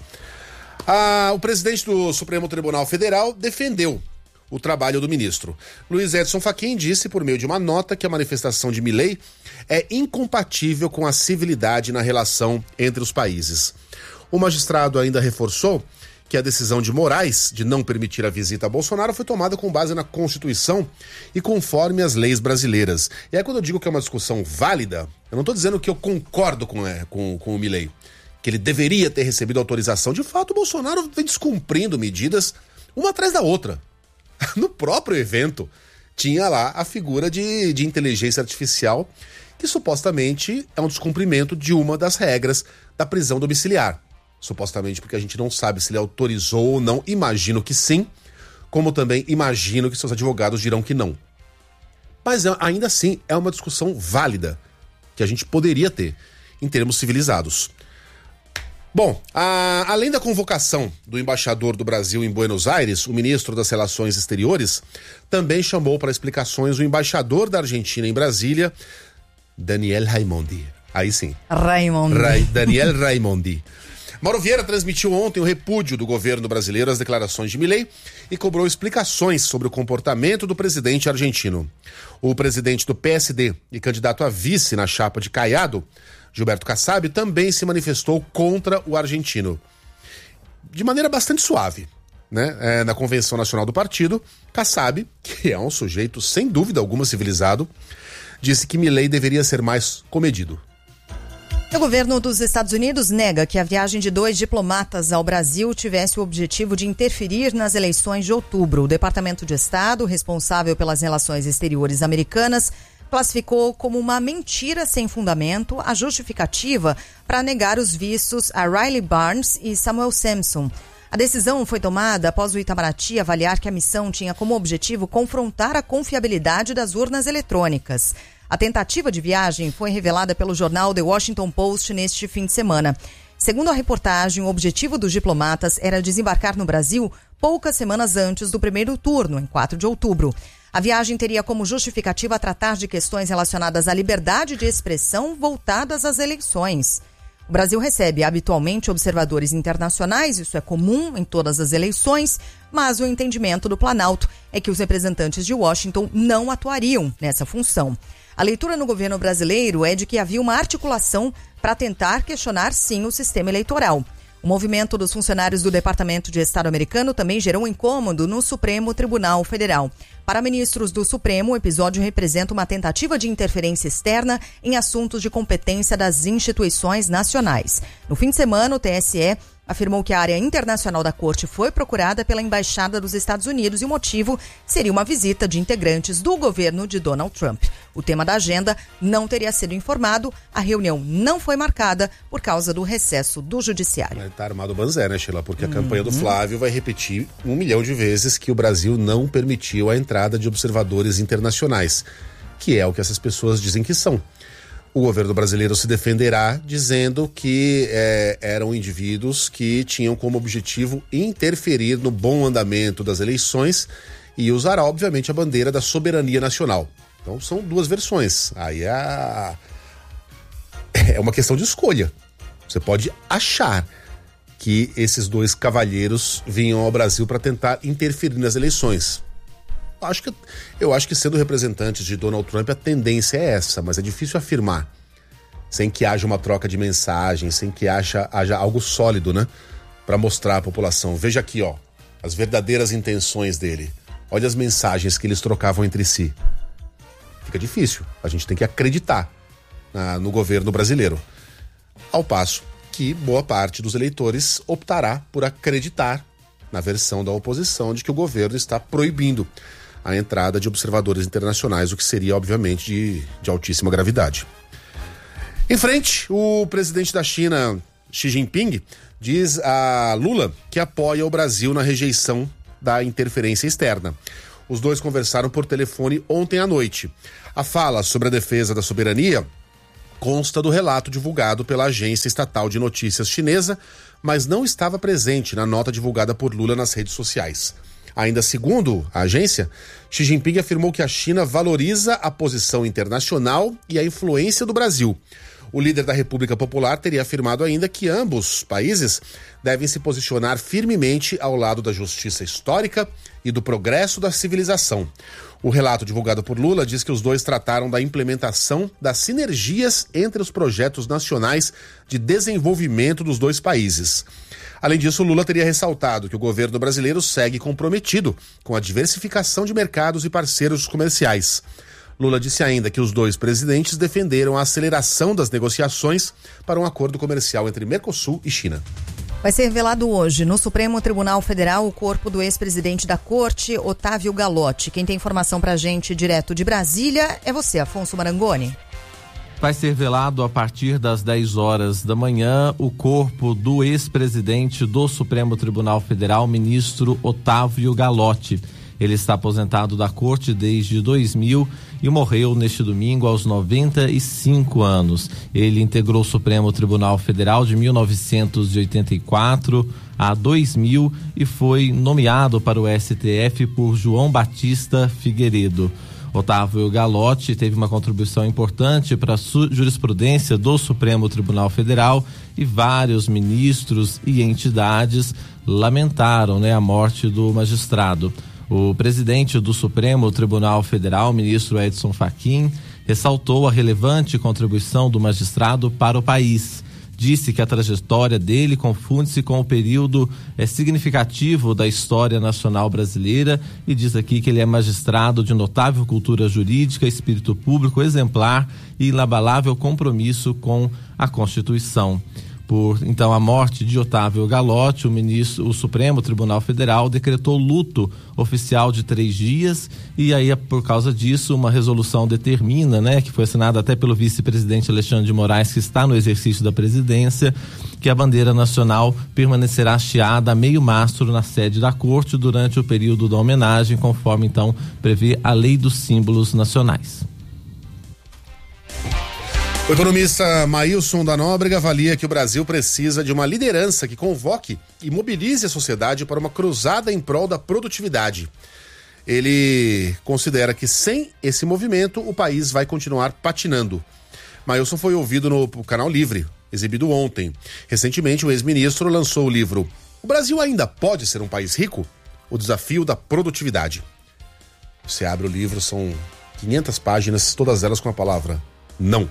Ah, o presidente do Supremo Tribunal Federal defendeu o trabalho do ministro. Luiz Edson Fachin disse por meio de uma nota que a manifestação de Milei é incompatível com a civilidade na relação entre os países. O magistrado ainda reforçou que a decisão de Moraes de não permitir a visita a Bolsonaro foi tomada com base na Constituição e conforme as leis brasileiras. E aí quando eu digo que é uma discussão válida, eu não estou dizendo que eu concordo com, é, com, com o Milei, que ele deveria ter recebido autorização. De fato, o Bolsonaro vem descumprindo medidas uma atrás da outra. No próprio evento, tinha lá a figura de, de inteligência artificial, que supostamente é um descumprimento de uma das regras da prisão domiciliar. Supostamente porque a gente não sabe se ele autorizou ou não, imagino que sim, como também imagino que seus advogados dirão que não. Mas ainda assim é uma discussão válida, que a gente poderia ter, em termos civilizados. Bom, a, além da convocação do embaixador do Brasil em Buenos Aires, o ministro das Relações Exteriores também chamou para explicações o embaixador da Argentina em Brasília, Daniel Raimondi. Aí sim. Raimondi. Ra- Daniel Raimondi. Mauro Vieira transmitiu ontem o repúdio do governo brasileiro às declarações de Milei e cobrou explicações sobre o comportamento do presidente argentino. O presidente do P S D e candidato a vice na chapa de Caiado, Gilberto Kassab, também se manifestou contra o argentino. De maneira bastante suave, né? É, na Convenção Nacional do Partido, Kassab, que é um sujeito sem dúvida alguma civilizado, disse que Milei deveria ser mais comedido. O governo dos Estados Unidos nega que a viagem de dois diplomatas ao Brasil tivesse o objetivo de interferir nas eleições de outubro. O Departamento de Estado, responsável pelas relações exteriores americanas, classificou como uma mentira sem fundamento a justificativa para negar os vistos a Riley Barnes e Samuel Sampson. A decisão foi tomada após o Itamaraty avaliar que a missão tinha como objetivo confrontar a confiabilidade das urnas eletrônicas. A tentativa de viagem foi revelada pelo jornal The Washington Post neste fim de semana. Segundo a reportagem, o objetivo dos diplomatas era desembarcar no Brasil poucas semanas antes do primeiro turno, em quatro de outubro. A viagem teria como justificativa tratar de questões relacionadas à liberdade de expressão voltadas às eleições. O Brasil recebe habitualmente observadores internacionais, isso é comum em todas as eleições, mas o entendimento do Planalto é que os representantes de Washington não atuariam nessa função. A leitura no governo brasileiro é de que havia uma articulação para tentar questionar, sim, o sistema eleitoral. O movimento dos funcionários do Departamento de Estado americano também gerou um incômodo no Supremo Tribunal Federal. Para ministros do Supremo, o episódio representa uma tentativa de interferência externa em assuntos de competência das instituições nacionais. No fim de semana, o T S E afirmou que a área internacional da corte foi procurada pela Embaixada dos Estados Unidos e o motivo seria uma visita de integrantes do governo de Donald Trump. O tema da agenda não teria sido informado, a reunião não foi marcada por causa do recesso do judiciário. Mas tá armado o banzé, né, Sheila? Porque a uhum. campanha do Flávio vai repetir um milhão de vezes que o Brasil não permitiu a entrada de observadores internacionais, que é o que essas pessoas dizem que são. O governo brasileiro se defenderá dizendo que é, eram indivíduos que tinham como objetivo interferir no bom andamento das eleições e usará, obviamente, a bandeira da soberania nacional. Então são duas versões. Aí é, é uma questão de escolha. Você pode achar que esses dois cavalheiros vinham ao Brasil para tentar interferir nas eleições. Acho que, eu acho que sendo representantes de Donald Trump a tendência é essa, mas é difícil afirmar sem que haja uma troca de mensagens, sem que haja, haja algo sólido, né, para mostrar à população. Veja aqui, ó, as verdadeiras intenções dele. Olha as mensagens que eles trocavam entre si. Fica difícil. A gente tem que acreditar na, no governo brasileiro. Ao passo que boa parte dos eleitores optará por acreditar na versão da oposição de que o governo está proibindo a entrada de observadores internacionais, o que seria, obviamente, de, de altíssima gravidade. Em frente, o presidente da China, Xi Jinping, diz a Lula que apoia o Brasil na rejeição da interferência externa. Os dois conversaram por telefone ontem à noite. A fala sobre a defesa da soberania consta do relato divulgado pela agência estatal de notícias chinesa, mas não estava presente na nota divulgada por Lula nas redes sociais. Ainda segundo a agência, Xi Jinping afirmou que a China valoriza a posição internacional e a influência do Brasil. O líder da República Popular teria afirmado ainda que ambos países devem se posicionar firmemente ao lado da justiça histórica e do progresso da civilização. O relato divulgado por Lula diz que os dois trataram da implementação das sinergias entre os projetos nacionais de desenvolvimento dos dois países. Além disso, Lula teria ressaltado que o governo brasileiro segue comprometido com a diversificação de mercados e parceiros comerciais. Lula disse ainda que os dois presidentes defenderam a aceleração das negociações para um acordo comercial entre Mercosul e China. Vai ser revelado hoje no Supremo Tribunal Federal o corpo do ex-presidente da Corte, Otávio Galotti. Quem tem informação pra gente direto de Brasília é você, Afonso Marangoni. Vai ser velado a partir das dez horas da manhã o corpo do ex-presidente do Supremo Tribunal Federal, ministro Otávio Galotti. Ele está aposentado da corte desde dois mil e morreu neste domingo aos noventa e cinco anos. Ele integrou o Supremo Tribunal Federal de mil novecentos e oitenta e quatro a dois mil e foi nomeado para o S T F por João Batista Figueiredo. Otávio Galotti teve uma contribuição importante para a jurisprudência do Supremo Tribunal Federal e vários ministros e entidades lamentaram, né, a morte do magistrado. O presidente do Supremo Tribunal Federal, ministro Edson Fachin, ressaltou a relevante contribuição do magistrado para o país. Disse que a trajetória dele confunde-se com o período é, significativo da história nacional brasileira e diz aqui que ele é magistrado de notável cultura jurídica, espírito público exemplar e inabalável compromisso com a Constituição. Por então a morte de Otávio Galotti, o ministro, o Supremo Tribunal Federal decretou luto oficial de três dias e aí por causa disso uma resolução determina, né, que foi assinada até pelo vice-presidente Alexandre de Moraes, que está no exercício da presidência, que a bandeira nacional permanecerá hasteada a meio mastro na sede da corte durante o período da homenagem, conforme então prevê a Lei dos Símbolos Nacionais. O economista Maílson da Nóbrega avalia que o Brasil precisa de uma liderança que convoque e mobilize a sociedade para uma cruzada em prol da produtividade. Ele considera que sem esse movimento o país vai continuar patinando. Maílson foi ouvido no Canal Livre, exibido ontem. Recentemente, o ex-ministro lançou o livro O Brasil ainda pode ser um país rico? O desafio da produtividade. Você abre o livro, são quinhentas páginas, todas elas com a palavra não.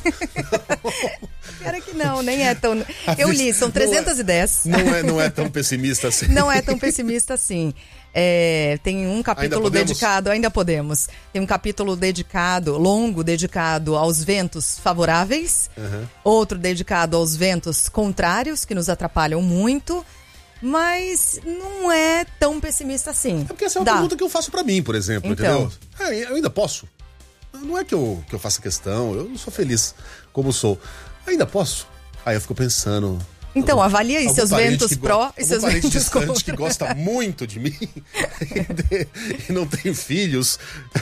Pior que não, nem é tão... Eu li, são trezentas e dez. Não é, não é, não é tão pessimista assim. Não é tão pessimista assim. É, tem um capítulo ainda dedicado, ainda podemos, tem um capítulo dedicado, longo, dedicado aos ventos favoráveis, uhum. Outro dedicado aos ventos contrários, que nos atrapalham muito, mas não é tão pessimista assim. É porque essa é uma Dá. pergunta que eu faço pra mim, por exemplo, então. entendeu? É, eu ainda posso. Não é que eu, que eu faça questão, eu não sou feliz como sou. Ainda posso? Aí eu fico pensando... Então, algum, avalia aí seus ventos go- pró e seus ventos distante contra. que gosta muito de mim e não tem filhos.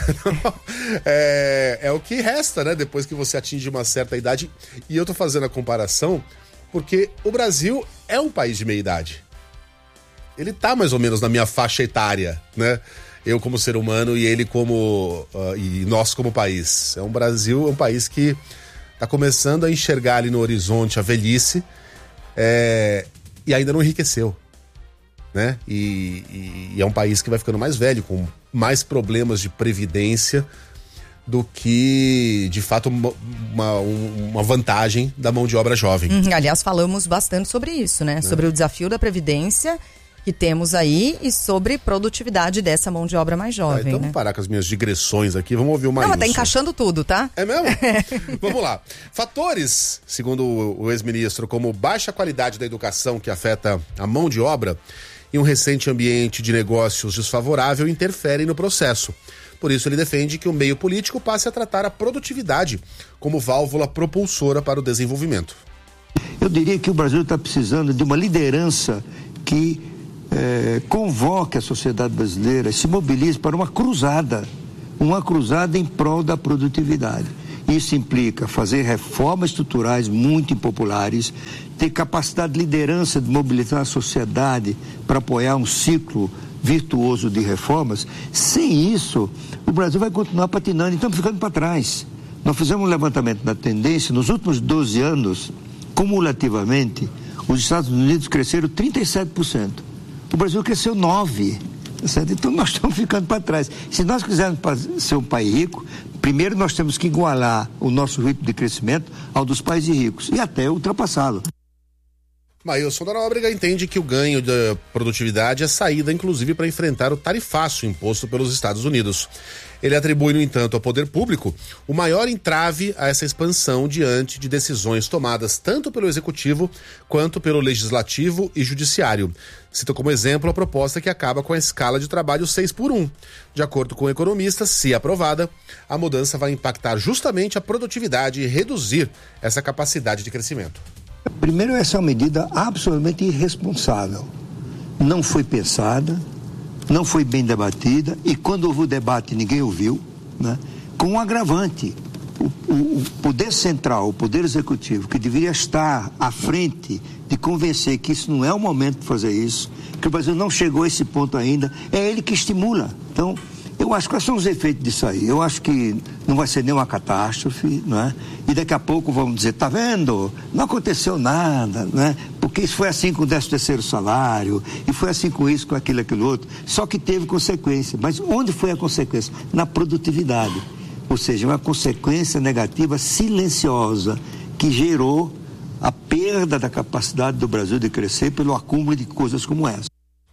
é, é o que resta, né? Depois que você atinge uma certa idade. E eu tô fazendo a comparação porque o Brasil é um país de meia idade. Ele tá mais ou menos na minha faixa etária, né? Eu como ser humano e ele como... Uh, e nós como país. É um Brasil, é um país que tá começando a enxergar ali no horizonte a velhice é, e ainda não enriqueceu, né? E, e, e é um país que vai ficando mais velho, com mais problemas de previdência do que, de fato, uma, uma vantagem da mão de obra jovem. Uhum, aliás, falamos bastante sobre isso, né? É. Sobre o desafio da Previdência, que temos aí e sobre produtividade dessa mão de obra mais jovem. Ah, então né? Vamos parar com as minhas digressões aqui, vamos ouvir o Maílson. Não, mas tá encaixando tudo, tá? É mesmo? Vamos lá. Fatores, segundo o ex-ministro, como baixa qualidade da educação que afeta a mão de obra e um recente ambiente de negócios desfavorável interferem no processo. Por isso, ele defende que o meio político passe a tratar a produtividade como válvula propulsora para o desenvolvimento. Eu diria que o Brasil está precisando de uma liderança que eh, convoque a sociedade brasileira, se mobilize para uma cruzada, uma cruzada em prol da produtividade. Isso implica fazer reformas estruturais muito impopulares, ter capacidade de liderança de mobilizar a sociedade para apoiar um ciclo virtuoso de reformas. Sem isso, o Brasil vai continuar patinando e estamos ficando para trás. Nós fizemos um levantamento da tendência, nos últimos doze anos, cumulativamente, os Estados Unidos cresceram trinta e sete por cento. O Brasil cresceu nove por cento. Então nós estamos ficando para trás. Se nós quisermos ser um país rico, primeiro nós temos que igualar o nosso ritmo de crescimento ao dos países ricos e até ultrapassá-lo. Maílson da Nóbrega entende que o ganho da produtividade é saída, inclusive, para enfrentar o tarifaço imposto pelos Estados Unidos. Ele atribui, no entanto, ao poder público o maior entrave a essa expansão diante de decisões tomadas tanto pelo Executivo quanto pelo Legislativo e Judiciário. Cita como exemplo a proposta que acaba com a escala de trabalho seis por um. De acordo com economistas, se aprovada, a mudança vai impactar justamente a produtividade e reduzir essa capacidade de crescimento. Primeiro, essa é uma medida absolutamente irresponsável. Não foi pensada, não foi bem debatida e quando houve o debate ninguém ouviu, né? Com um agravante. O, o, o poder central, o poder executivo, que deveria estar à frente de convencer que isso não é o momento de fazer isso, que o Brasil não chegou a esse ponto ainda, é ele que estimula. Então, eu acho que quais são os efeitos disso aí? Eu acho que não vai ser nenhuma catástrofe, não é? E daqui a pouco vamos dizer, tá vendo? Não aconteceu nada, né? Porque isso foi assim com o décimo terceiro salário, e foi assim com isso, com aquilo, aquilo outro. Só que teve consequência. Mas onde foi a consequência? Na produtividade. Ou seja, uma consequência negativa silenciosa que gerou a perda da capacidade do Brasil de crescer pelo acúmulo de coisas como essa.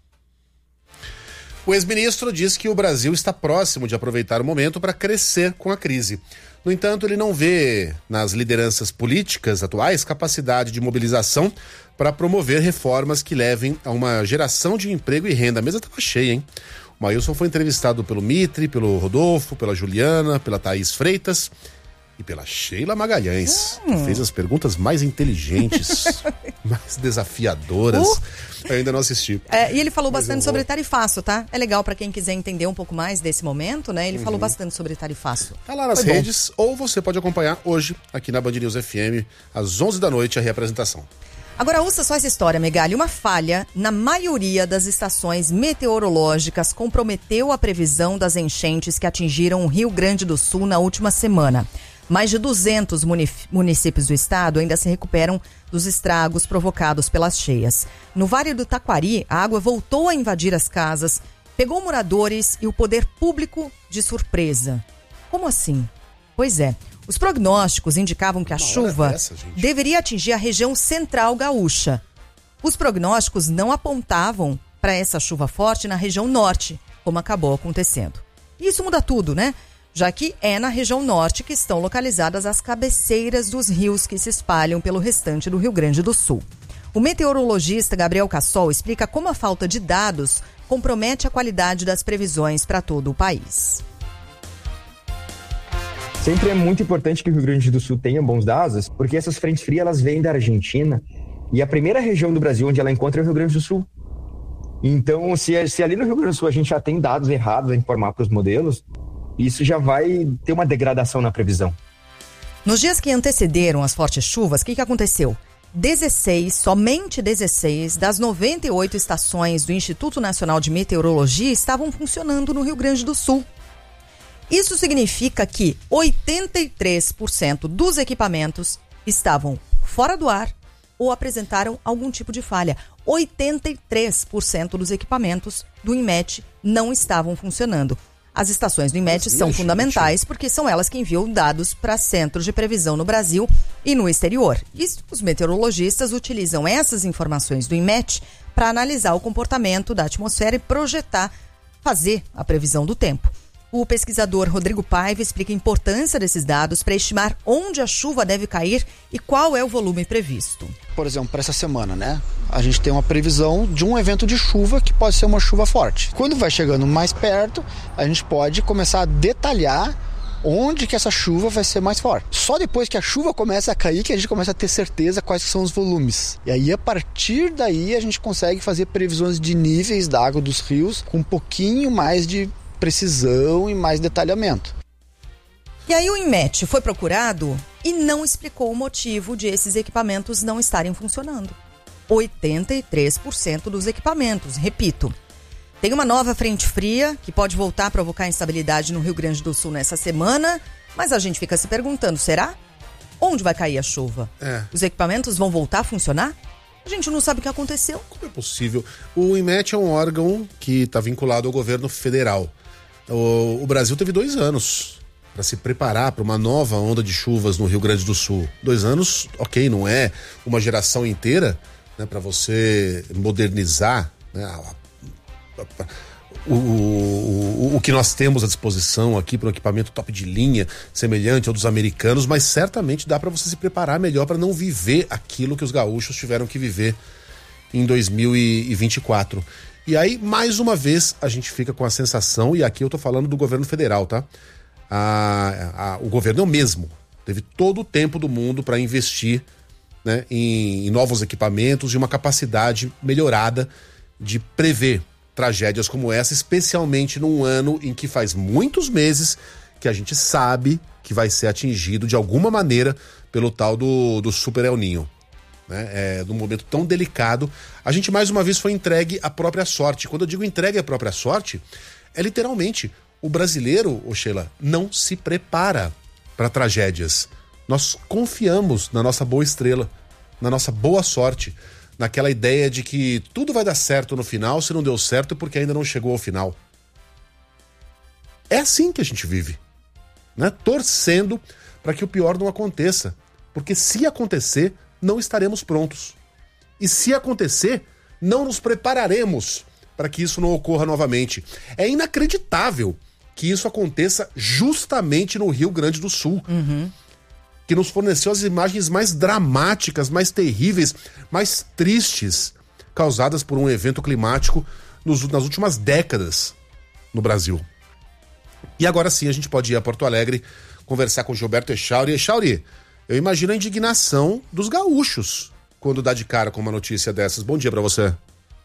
O ex-ministro diz que o Brasil está próximo de aproveitar o momento para crescer com a crise. No entanto, ele não vê nas lideranças políticas atuais capacidade de mobilização para promover reformas que levem a uma geração de emprego e renda. A mesa estava cheia, hein? O Maílson foi entrevistado pelo Mitre, pelo Rodolfo, pela Juliana, pela Thaís Freitas e pela Sheila Magalhães, hum. que fez as perguntas mais inteligentes, mais desafiadoras. Uh. Eu ainda não assisti. É, e ele falou bastante sobre tarifaço, tá? É legal para quem quiser entender um pouco mais desse momento, né? Ele uhum. falou bastante sobre tarifaço. Tá lá nas Foi redes, bom. Ou você pode acompanhar hoje, aqui na Band News F M, às onze da noite, a reapresentação. Agora ouça só essa história, Megali. Uma falha na maioria das estações meteorológicas comprometeu a previsão das enchentes que atingiram o Rio Grande do Sul na última semana. Mais de duzentos municípios do estado ainda se recuperam dos estragos provocados pelas cheias. No Vale do Taquari, a água voltou a invadir as casas, pegou moradores e o poder público de surpresa. Como assim? Pois é, os prognósticos indicavam que a Uma chuva dessa, deveria atingir a região central gaúcha. Os prognósticos não apontavam para essa chuva forte na região norte, como acabou acontecendo. E isso muda tudo, né? Já que é na região norte que estão localizadas as cabeceiras dos rios que se espalham pelo restante do Rio Grande do Sul. O meteorologista Gabriel Cassol explica como a falta de dados compromete a qualidade das previsões para todo o país. Sempre é muito importante que o Rio Grande do Sul tenha bons dados, porque essas frentes frias elas vêm da Argentina e a primeira região do Brasil onde ela encontra é o Rio Grande do Sul. Então, se, se ali no Rio Grande do Sul a gente já tem dados errados a informar para os modelos, isso já vai ter uma degradação na previsão. Nos dias que antecederam as fortes chuvas, o que, que aconteceu? dezesseis, somente dezesseis das noventa e oito estações do Instituto Nacional de Meteorologia estavam funcionando no Rio Grande do Sul. Isso significa que oitenta e três por cento dos equipamentos estavam fora do ar ou apresentaram algum tipo de falha. oitenta e três por cento dos equipamentos do INMET não estavam funcionando. As estações do IMET são gente. fundamentais porque são elas que enviam dados para centros de previsão no Brasil e no exterior. E os meteorologistas utilizam essas informações do IMET para analisar o comportamento da atmosfera e projetar, fazer a previsão do tempo. O pesquisador Rodrigo Paiva explica a importância desses dados para estimar onde a chuva deve cair e qual é o volume previsto. Por exemplo, para essa semana, né? A gente tem uma previsão de um evento de chuva que pode ser uma chuva forte. Quando vai chegando mais perto, a gente pode começar a detalhar onde que essa chuva vai ser mais forte. Só depois que a chuva começa a cair que a gente começa a ter certeza quais são os volumes. E aí, a partir daí, a gente consegue fazer previsões de níveis da água dos rios com um pouquinho mais de precisão e mais detalhamento. E aí o IMET foi procurado e não explicou o motivo de esses equipamentos não estarem funcionando. oitenta e três por cento dos equipamentos, repito. Tem uma nova frente fria que pode voltar a provocar instabilidade no Rio Grande do Sul nessa semana, mas a gente fica se perguntando, será? Onde vai cair a chuva? É. Os equipamentos vão voltar a funcionar? A gente não sabe o que aconteceu. Como é possível? O IMET é um órgão que está vinculado ao governo federal. O, o Brasil teve dois anos para se preparar para uma nova onda de chuvas no Rio Grande do Sul. Dois anos, ok, não é uma geração inteira, né, para você modernizar, né, o, o, o que nós temos à disposição aqui para um equipamento top de linha, semelhante ao dos americanos, mas certamente dá para você se preparar melhor para não viver aquilo que os gaúchos tiveram que viver em dois mil e vinte e quatro. E aí, mais uma vez, a gente fica com a sensação, e aqui eu tô falando do governo federal, tá? A, a, o governo é o mesmo. Teve todo o tempo do mundo para investir, né, em, em novos equipamentos e uma capacidade melhorada de prever tragédias como essa, especialmente num ano em que faz muitos meses que a gente sabe que vai ser atingido de alguma maneira pelo tal do, do Super El Niño. Né? É, num momento tão delicado, a gente mais uma vez foi entregue à própria sorte. Quando eu digo entregue à própria sorte, é literalmente o brasileiro, ô Sheila, não se prepara para tragédias. Nós confiamos na nossa boa estrela, na nossa boa sorte, naquela ideia de que tudo vai dar certo no final, se não deu certo porque ainda não chegou ao final. É assim que a gente vive, né? Torcendo para que o pior não aconteça, porque se acontecer, não estaremos prontos. E se acontecer, não nos prepararemos para que isso não ocorra novamente. É inacreditável que isso aconteça justamente no Rio Grande do Sul. Uhum. Que nos forneceu as imagens mais dramáticas, mais terríveis, mais tristes, causadas por um evento climático nos, nas últimas décadas no Brasil. E agora sim a gente pode ir a Porto Alegre conversar com Gilberto Echauri. Echauri, eu imagino a indignação dos gaúchos quando dá de cara com uma notícia dessas. Bom dia para você.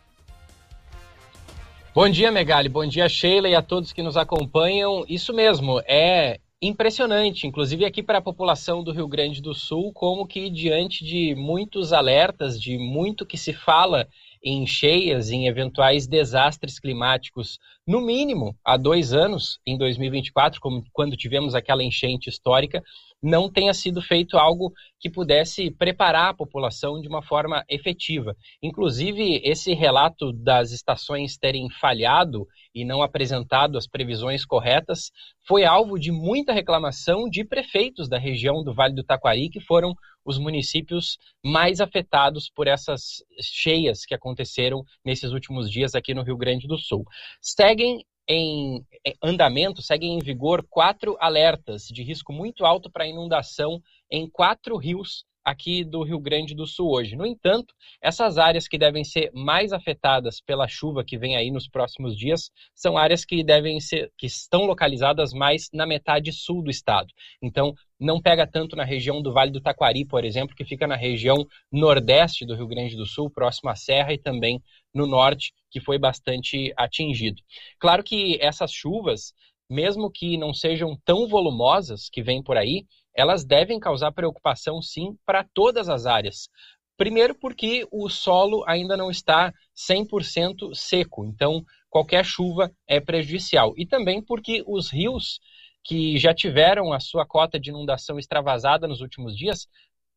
Bom dia, Megali. Bom dia, Sheila, e a todos que nos acompanham. Isso mesmo, é impressionante, inclusive aqui para a população do Rio Grande do Sul, como que diante de muitos alertas, de muito que se fala em cheias, em eventuais desastres climáticos, no mínimo há dois anos, em dois mil e vinte e quatro, como quando tivemos aquela enchente histórica, não tenha sido feito algo que pudesse preparar a população de uma forma efetiva. Inclusive, esse relato das estações terem falhado e não apresentado as previsões corretas foi alvo de muita reclamação de prefeitos da região do Vale do Taquari, que foram os municípios mais afetados por essas cheias que aconteceram nesses últimos dias aqui no Rio Grande do Sul. Seguem em andamento, seguem em vigor quatro alertas de risco muito alto para inundação em quatro rios aqui do Rio Grande do Sul hoje. No entanto, essas áreas que devem ser mais afetadas pela chuva que vem aí nos próximos dias são áreas que devem ser, que estão localizadas mais na metade sul do estado. Então, não pega tanto na região do Vale do Taquari, por exemplo, que fica na região nordeste do Rio Grande do Sul, próximo à Serra, e também no norte, que foi bastante atingido. Claro que essas chuvas, mesmo que não sejam tão volumosas que vêm por aí, elas devem causar preocupação, sim, para todas as áreas. Primeiro porque o solo ainda não está cem por cento seco, então qualquer chuva é prejudicial. E também porque os rios que já tiveram a sua cota de inundação extravasada nos últimos dias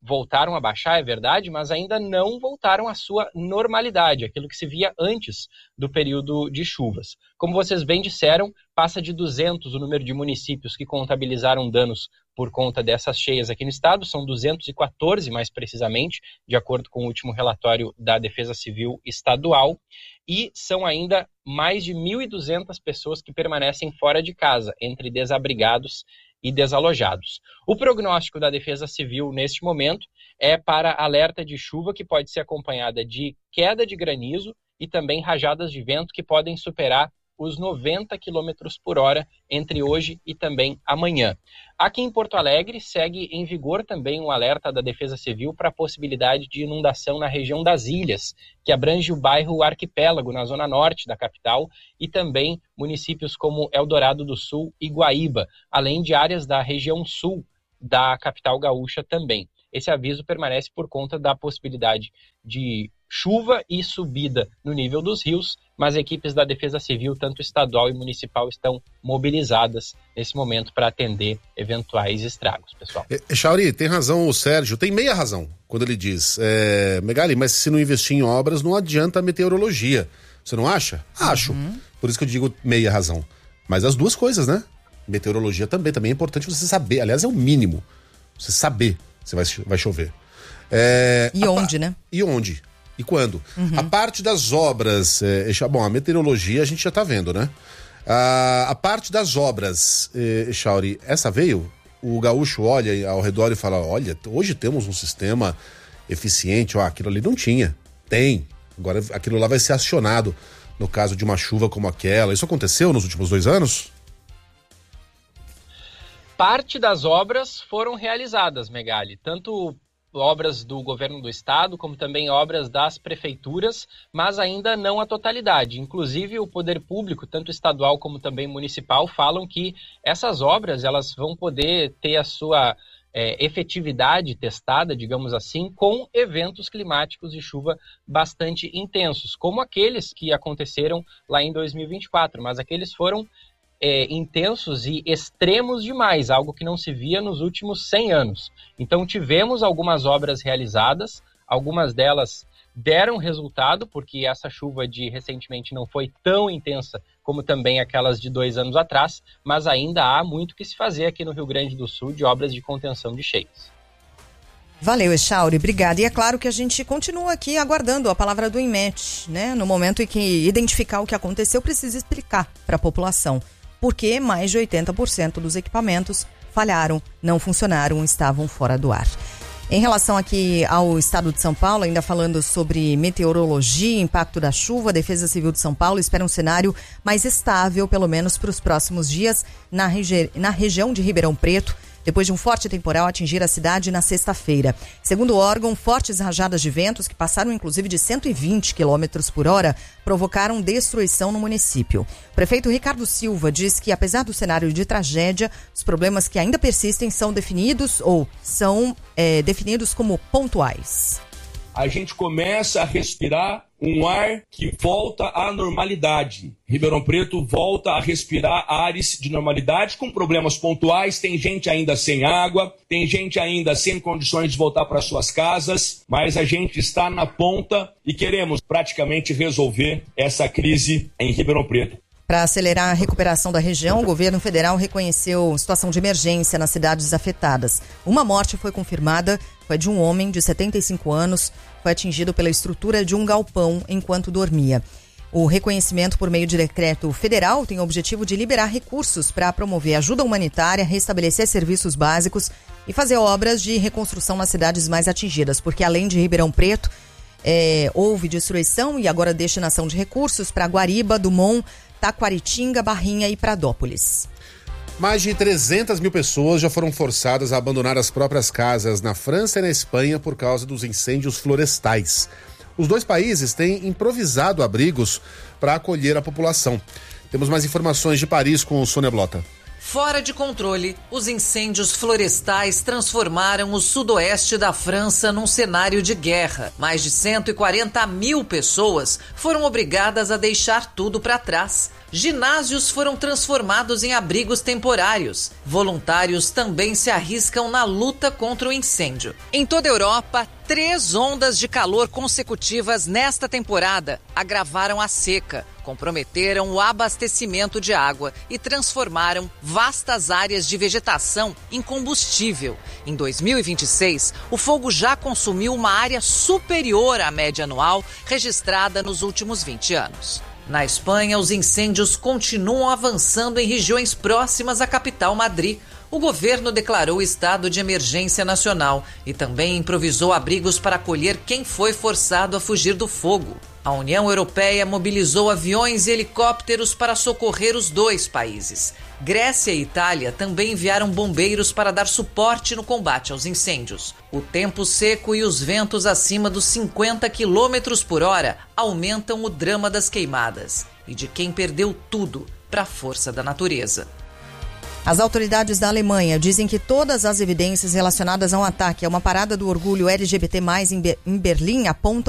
voltaram a baixar, é verdade, mas ainda não voltaram à sua normalidade, aquilo que se via antes do período de chuvas. Como vocês bem disseram, passa de duzentos o número de municípios que contabilizaram danos por conta dessas cheias aqui no estado, são duzentos e quatorze mais precisamente, de acordo com o último relatório da Defesa Civil Estadual, e são ainda mais de mil e duzentas pessoas que permanecem fora de casa, entre desabrigados e desalojados. O prognóstico da Defesa Civil neste momento é para alerta de chuva que pode ser acompanhada de queda de granizo e também rajadas de vento que podem superar os noventa quilômetros por hora entre hoje e também amanhã. Aqui em Porto Alegre segue em vigor também um alerta da Defesa Civil para a possibilidade de inundação na região das Ilhas, que abrange o bairro Arquipélago, na zona norte da capital, e também municípios como Eldorado do Sul e Guaíba, além de áreas da região sul da capital gaúcha também. Esse aviso permanece por conta da possibilidade de chuva e subida no nível dos rios, mas equipes da Defesa Civil, tanto estadual e municipal, estão mobilizadas nesse momento para atender eventuais estragos, pessoal. E, Chauri, tem razão o Sérgio, tem meia razão quando ele diz, é, Megali, mas se não investir em obras, não adianta a meteorologia. Você não acha? Acho. Uhum. Por isso que eu digo meia razão. Mas as duas coisas, né? Meteorologia também, também é importante você saber. Aliás, é o mínimo. Você saber se vai, vai chover. É, e onde, pa... né? E onde? E quando? Uhum. A parte das obras, é, bom, a meteorologia a gente já tá vendo, né? A, a parte das obras, é, Chauri, essa veio, o gaúcho olha ao redor e fala, olha, hoje temos um sistema eficiente, ó, aquilo ali não tinha. Tem. Agora aquilo lá vai ser acionado no caso de uma chuva como aquela. Isso aconteceu nos últimos dois anos? Parte das obras foram realizadas, Megali, tanto obras do governo do estado, como também obras das prefeituras, mas ainda não a totalidade. Inclusive, o poder público, tanto estadual como também municipal, falam que essas obras elas vão poder ter a sua é, efetividade testada, digamos assim, com eventos climáticos de chuva bastante intensos, como aqueles que aconteceram lá em dois mil e vinte e quatro, mas aqueles foram É, intensos e extremos demais, algo que não se via nos últimos cem anos. Então tivemos algumas obras realizadas, algumas delas deram resultado, porque essa chuva de recentemente não foi tão intensa como também aquelas de dois anos atrás, mas ainda há muito que se fazer aqui no Rio Grande do Sul de obras de contenção de cheias. Valeu, Echauri, obrigada. E é claro que a gente continua aqui aguardando a palavra do INMET, né? No momento em que identificar o que aconteceu, precisa explicar para a população. Porque mais de oitenta por cento dos equipamentos falharam, não funcionaram, estavam fora do ar. Em relação aqui ao estado de São Paulo, ainda falando sobre meteorologia, impacto da chuva, a Defesa Civil de São Paulo espera um cenário mais estável, pelo menos para os próximos dias, na, regi- na região de Ribeirão Preto, depois de um forte temporal atingir a cidade na sexta-feira. Segundo o órgão, fortes rajadas de ventos, que passaram inclusive de cento e vinte quilômetros por hora, provocaram destruição no município. O prefeito Ricardo Silva diz que, apesar do cenário de tragédia, os problemas que ainda persistem são definidos ou são é, definidos como pontuais. A gente começa a respirar um ar que volta à normalidade. Ribeirão Preto volta a respirar ares de normalidade com problemas pontuais. Tem gente ainda sem água, tem gente ainda sem condições de voltar para suas casas, mas a gente está na ponta e queremos praticamente resolver essa crise em Ribeirão Preto. Para acelerar a recuperação da região, o governo federal reconheceu situação de emergência nas cidades afetadas. Uma morte foi confirmada, foi de um homem de setenta e cinco anos, foi atingido pela estrutura de um galpão enquanto dormia. O reconhecimento por meio de decreto federal tem o objetivo de liberar recursos para promover ajuda humanitária, restabelecer serviços básicos e fazer obras de reconstrução nas cidades mais atingidas, porque além de Ribeirão Preto, é, houve destruição e agora destinação de recursos para Guariba, Dumont, Taquaritinga, Barrinha e Pradópolis. Mais de trezentas mil pessoas já foram forçadas a abandonar as próprias casas na França e na Espanha por causa dos incêndios florestais. Os dois países têm improvisado abrigos para acolher a população. Temos mais informações de Paris com Sônia Blota. Fora de controle, os incêndios florestais transformaram o sudoeste da França num cenário de guerra. Mais de cento e quarenta mil pessoas foram obrigadas a deixar tudo para trás. Ginásios foram transformados em abrigos temporários. Voluntários também se arriscam na luta contra o incêndio. Em toda a Europa, três ondas de calor consecutivas nesta temporada agravaram a seca, comprometeram o abastecimento de água e transformaram vastas áreas de vegetação em combustível. Em dois mil e vinte e seis, o fogo já consumiu uma área superior à média anual registrada nos últimos vinte anos. Na Espanha, os incêndios continuam avançando em regiões próximas à capital Madrid. O governo declarou estado de emergência nacional e também improvisou abrigos para acolher quem foi forçado a fugir do fogo. A União Europeia mobilizou aviões e helicópteros para socorrer os dois países. Grécia e Itália também enviaram bombeiros para dar suporte no combate aos incêndios. O tempo seco e os ventos acima dos cinquenta quilômetros por hora aumentam o drama das queimadas e de quem perdeu tudo para a força da natureza. As autoridades da Alemanha dizem que todas as evidências relacionadas a um ataque a uma parada do orgulho L G B T mais, em Berlim apontam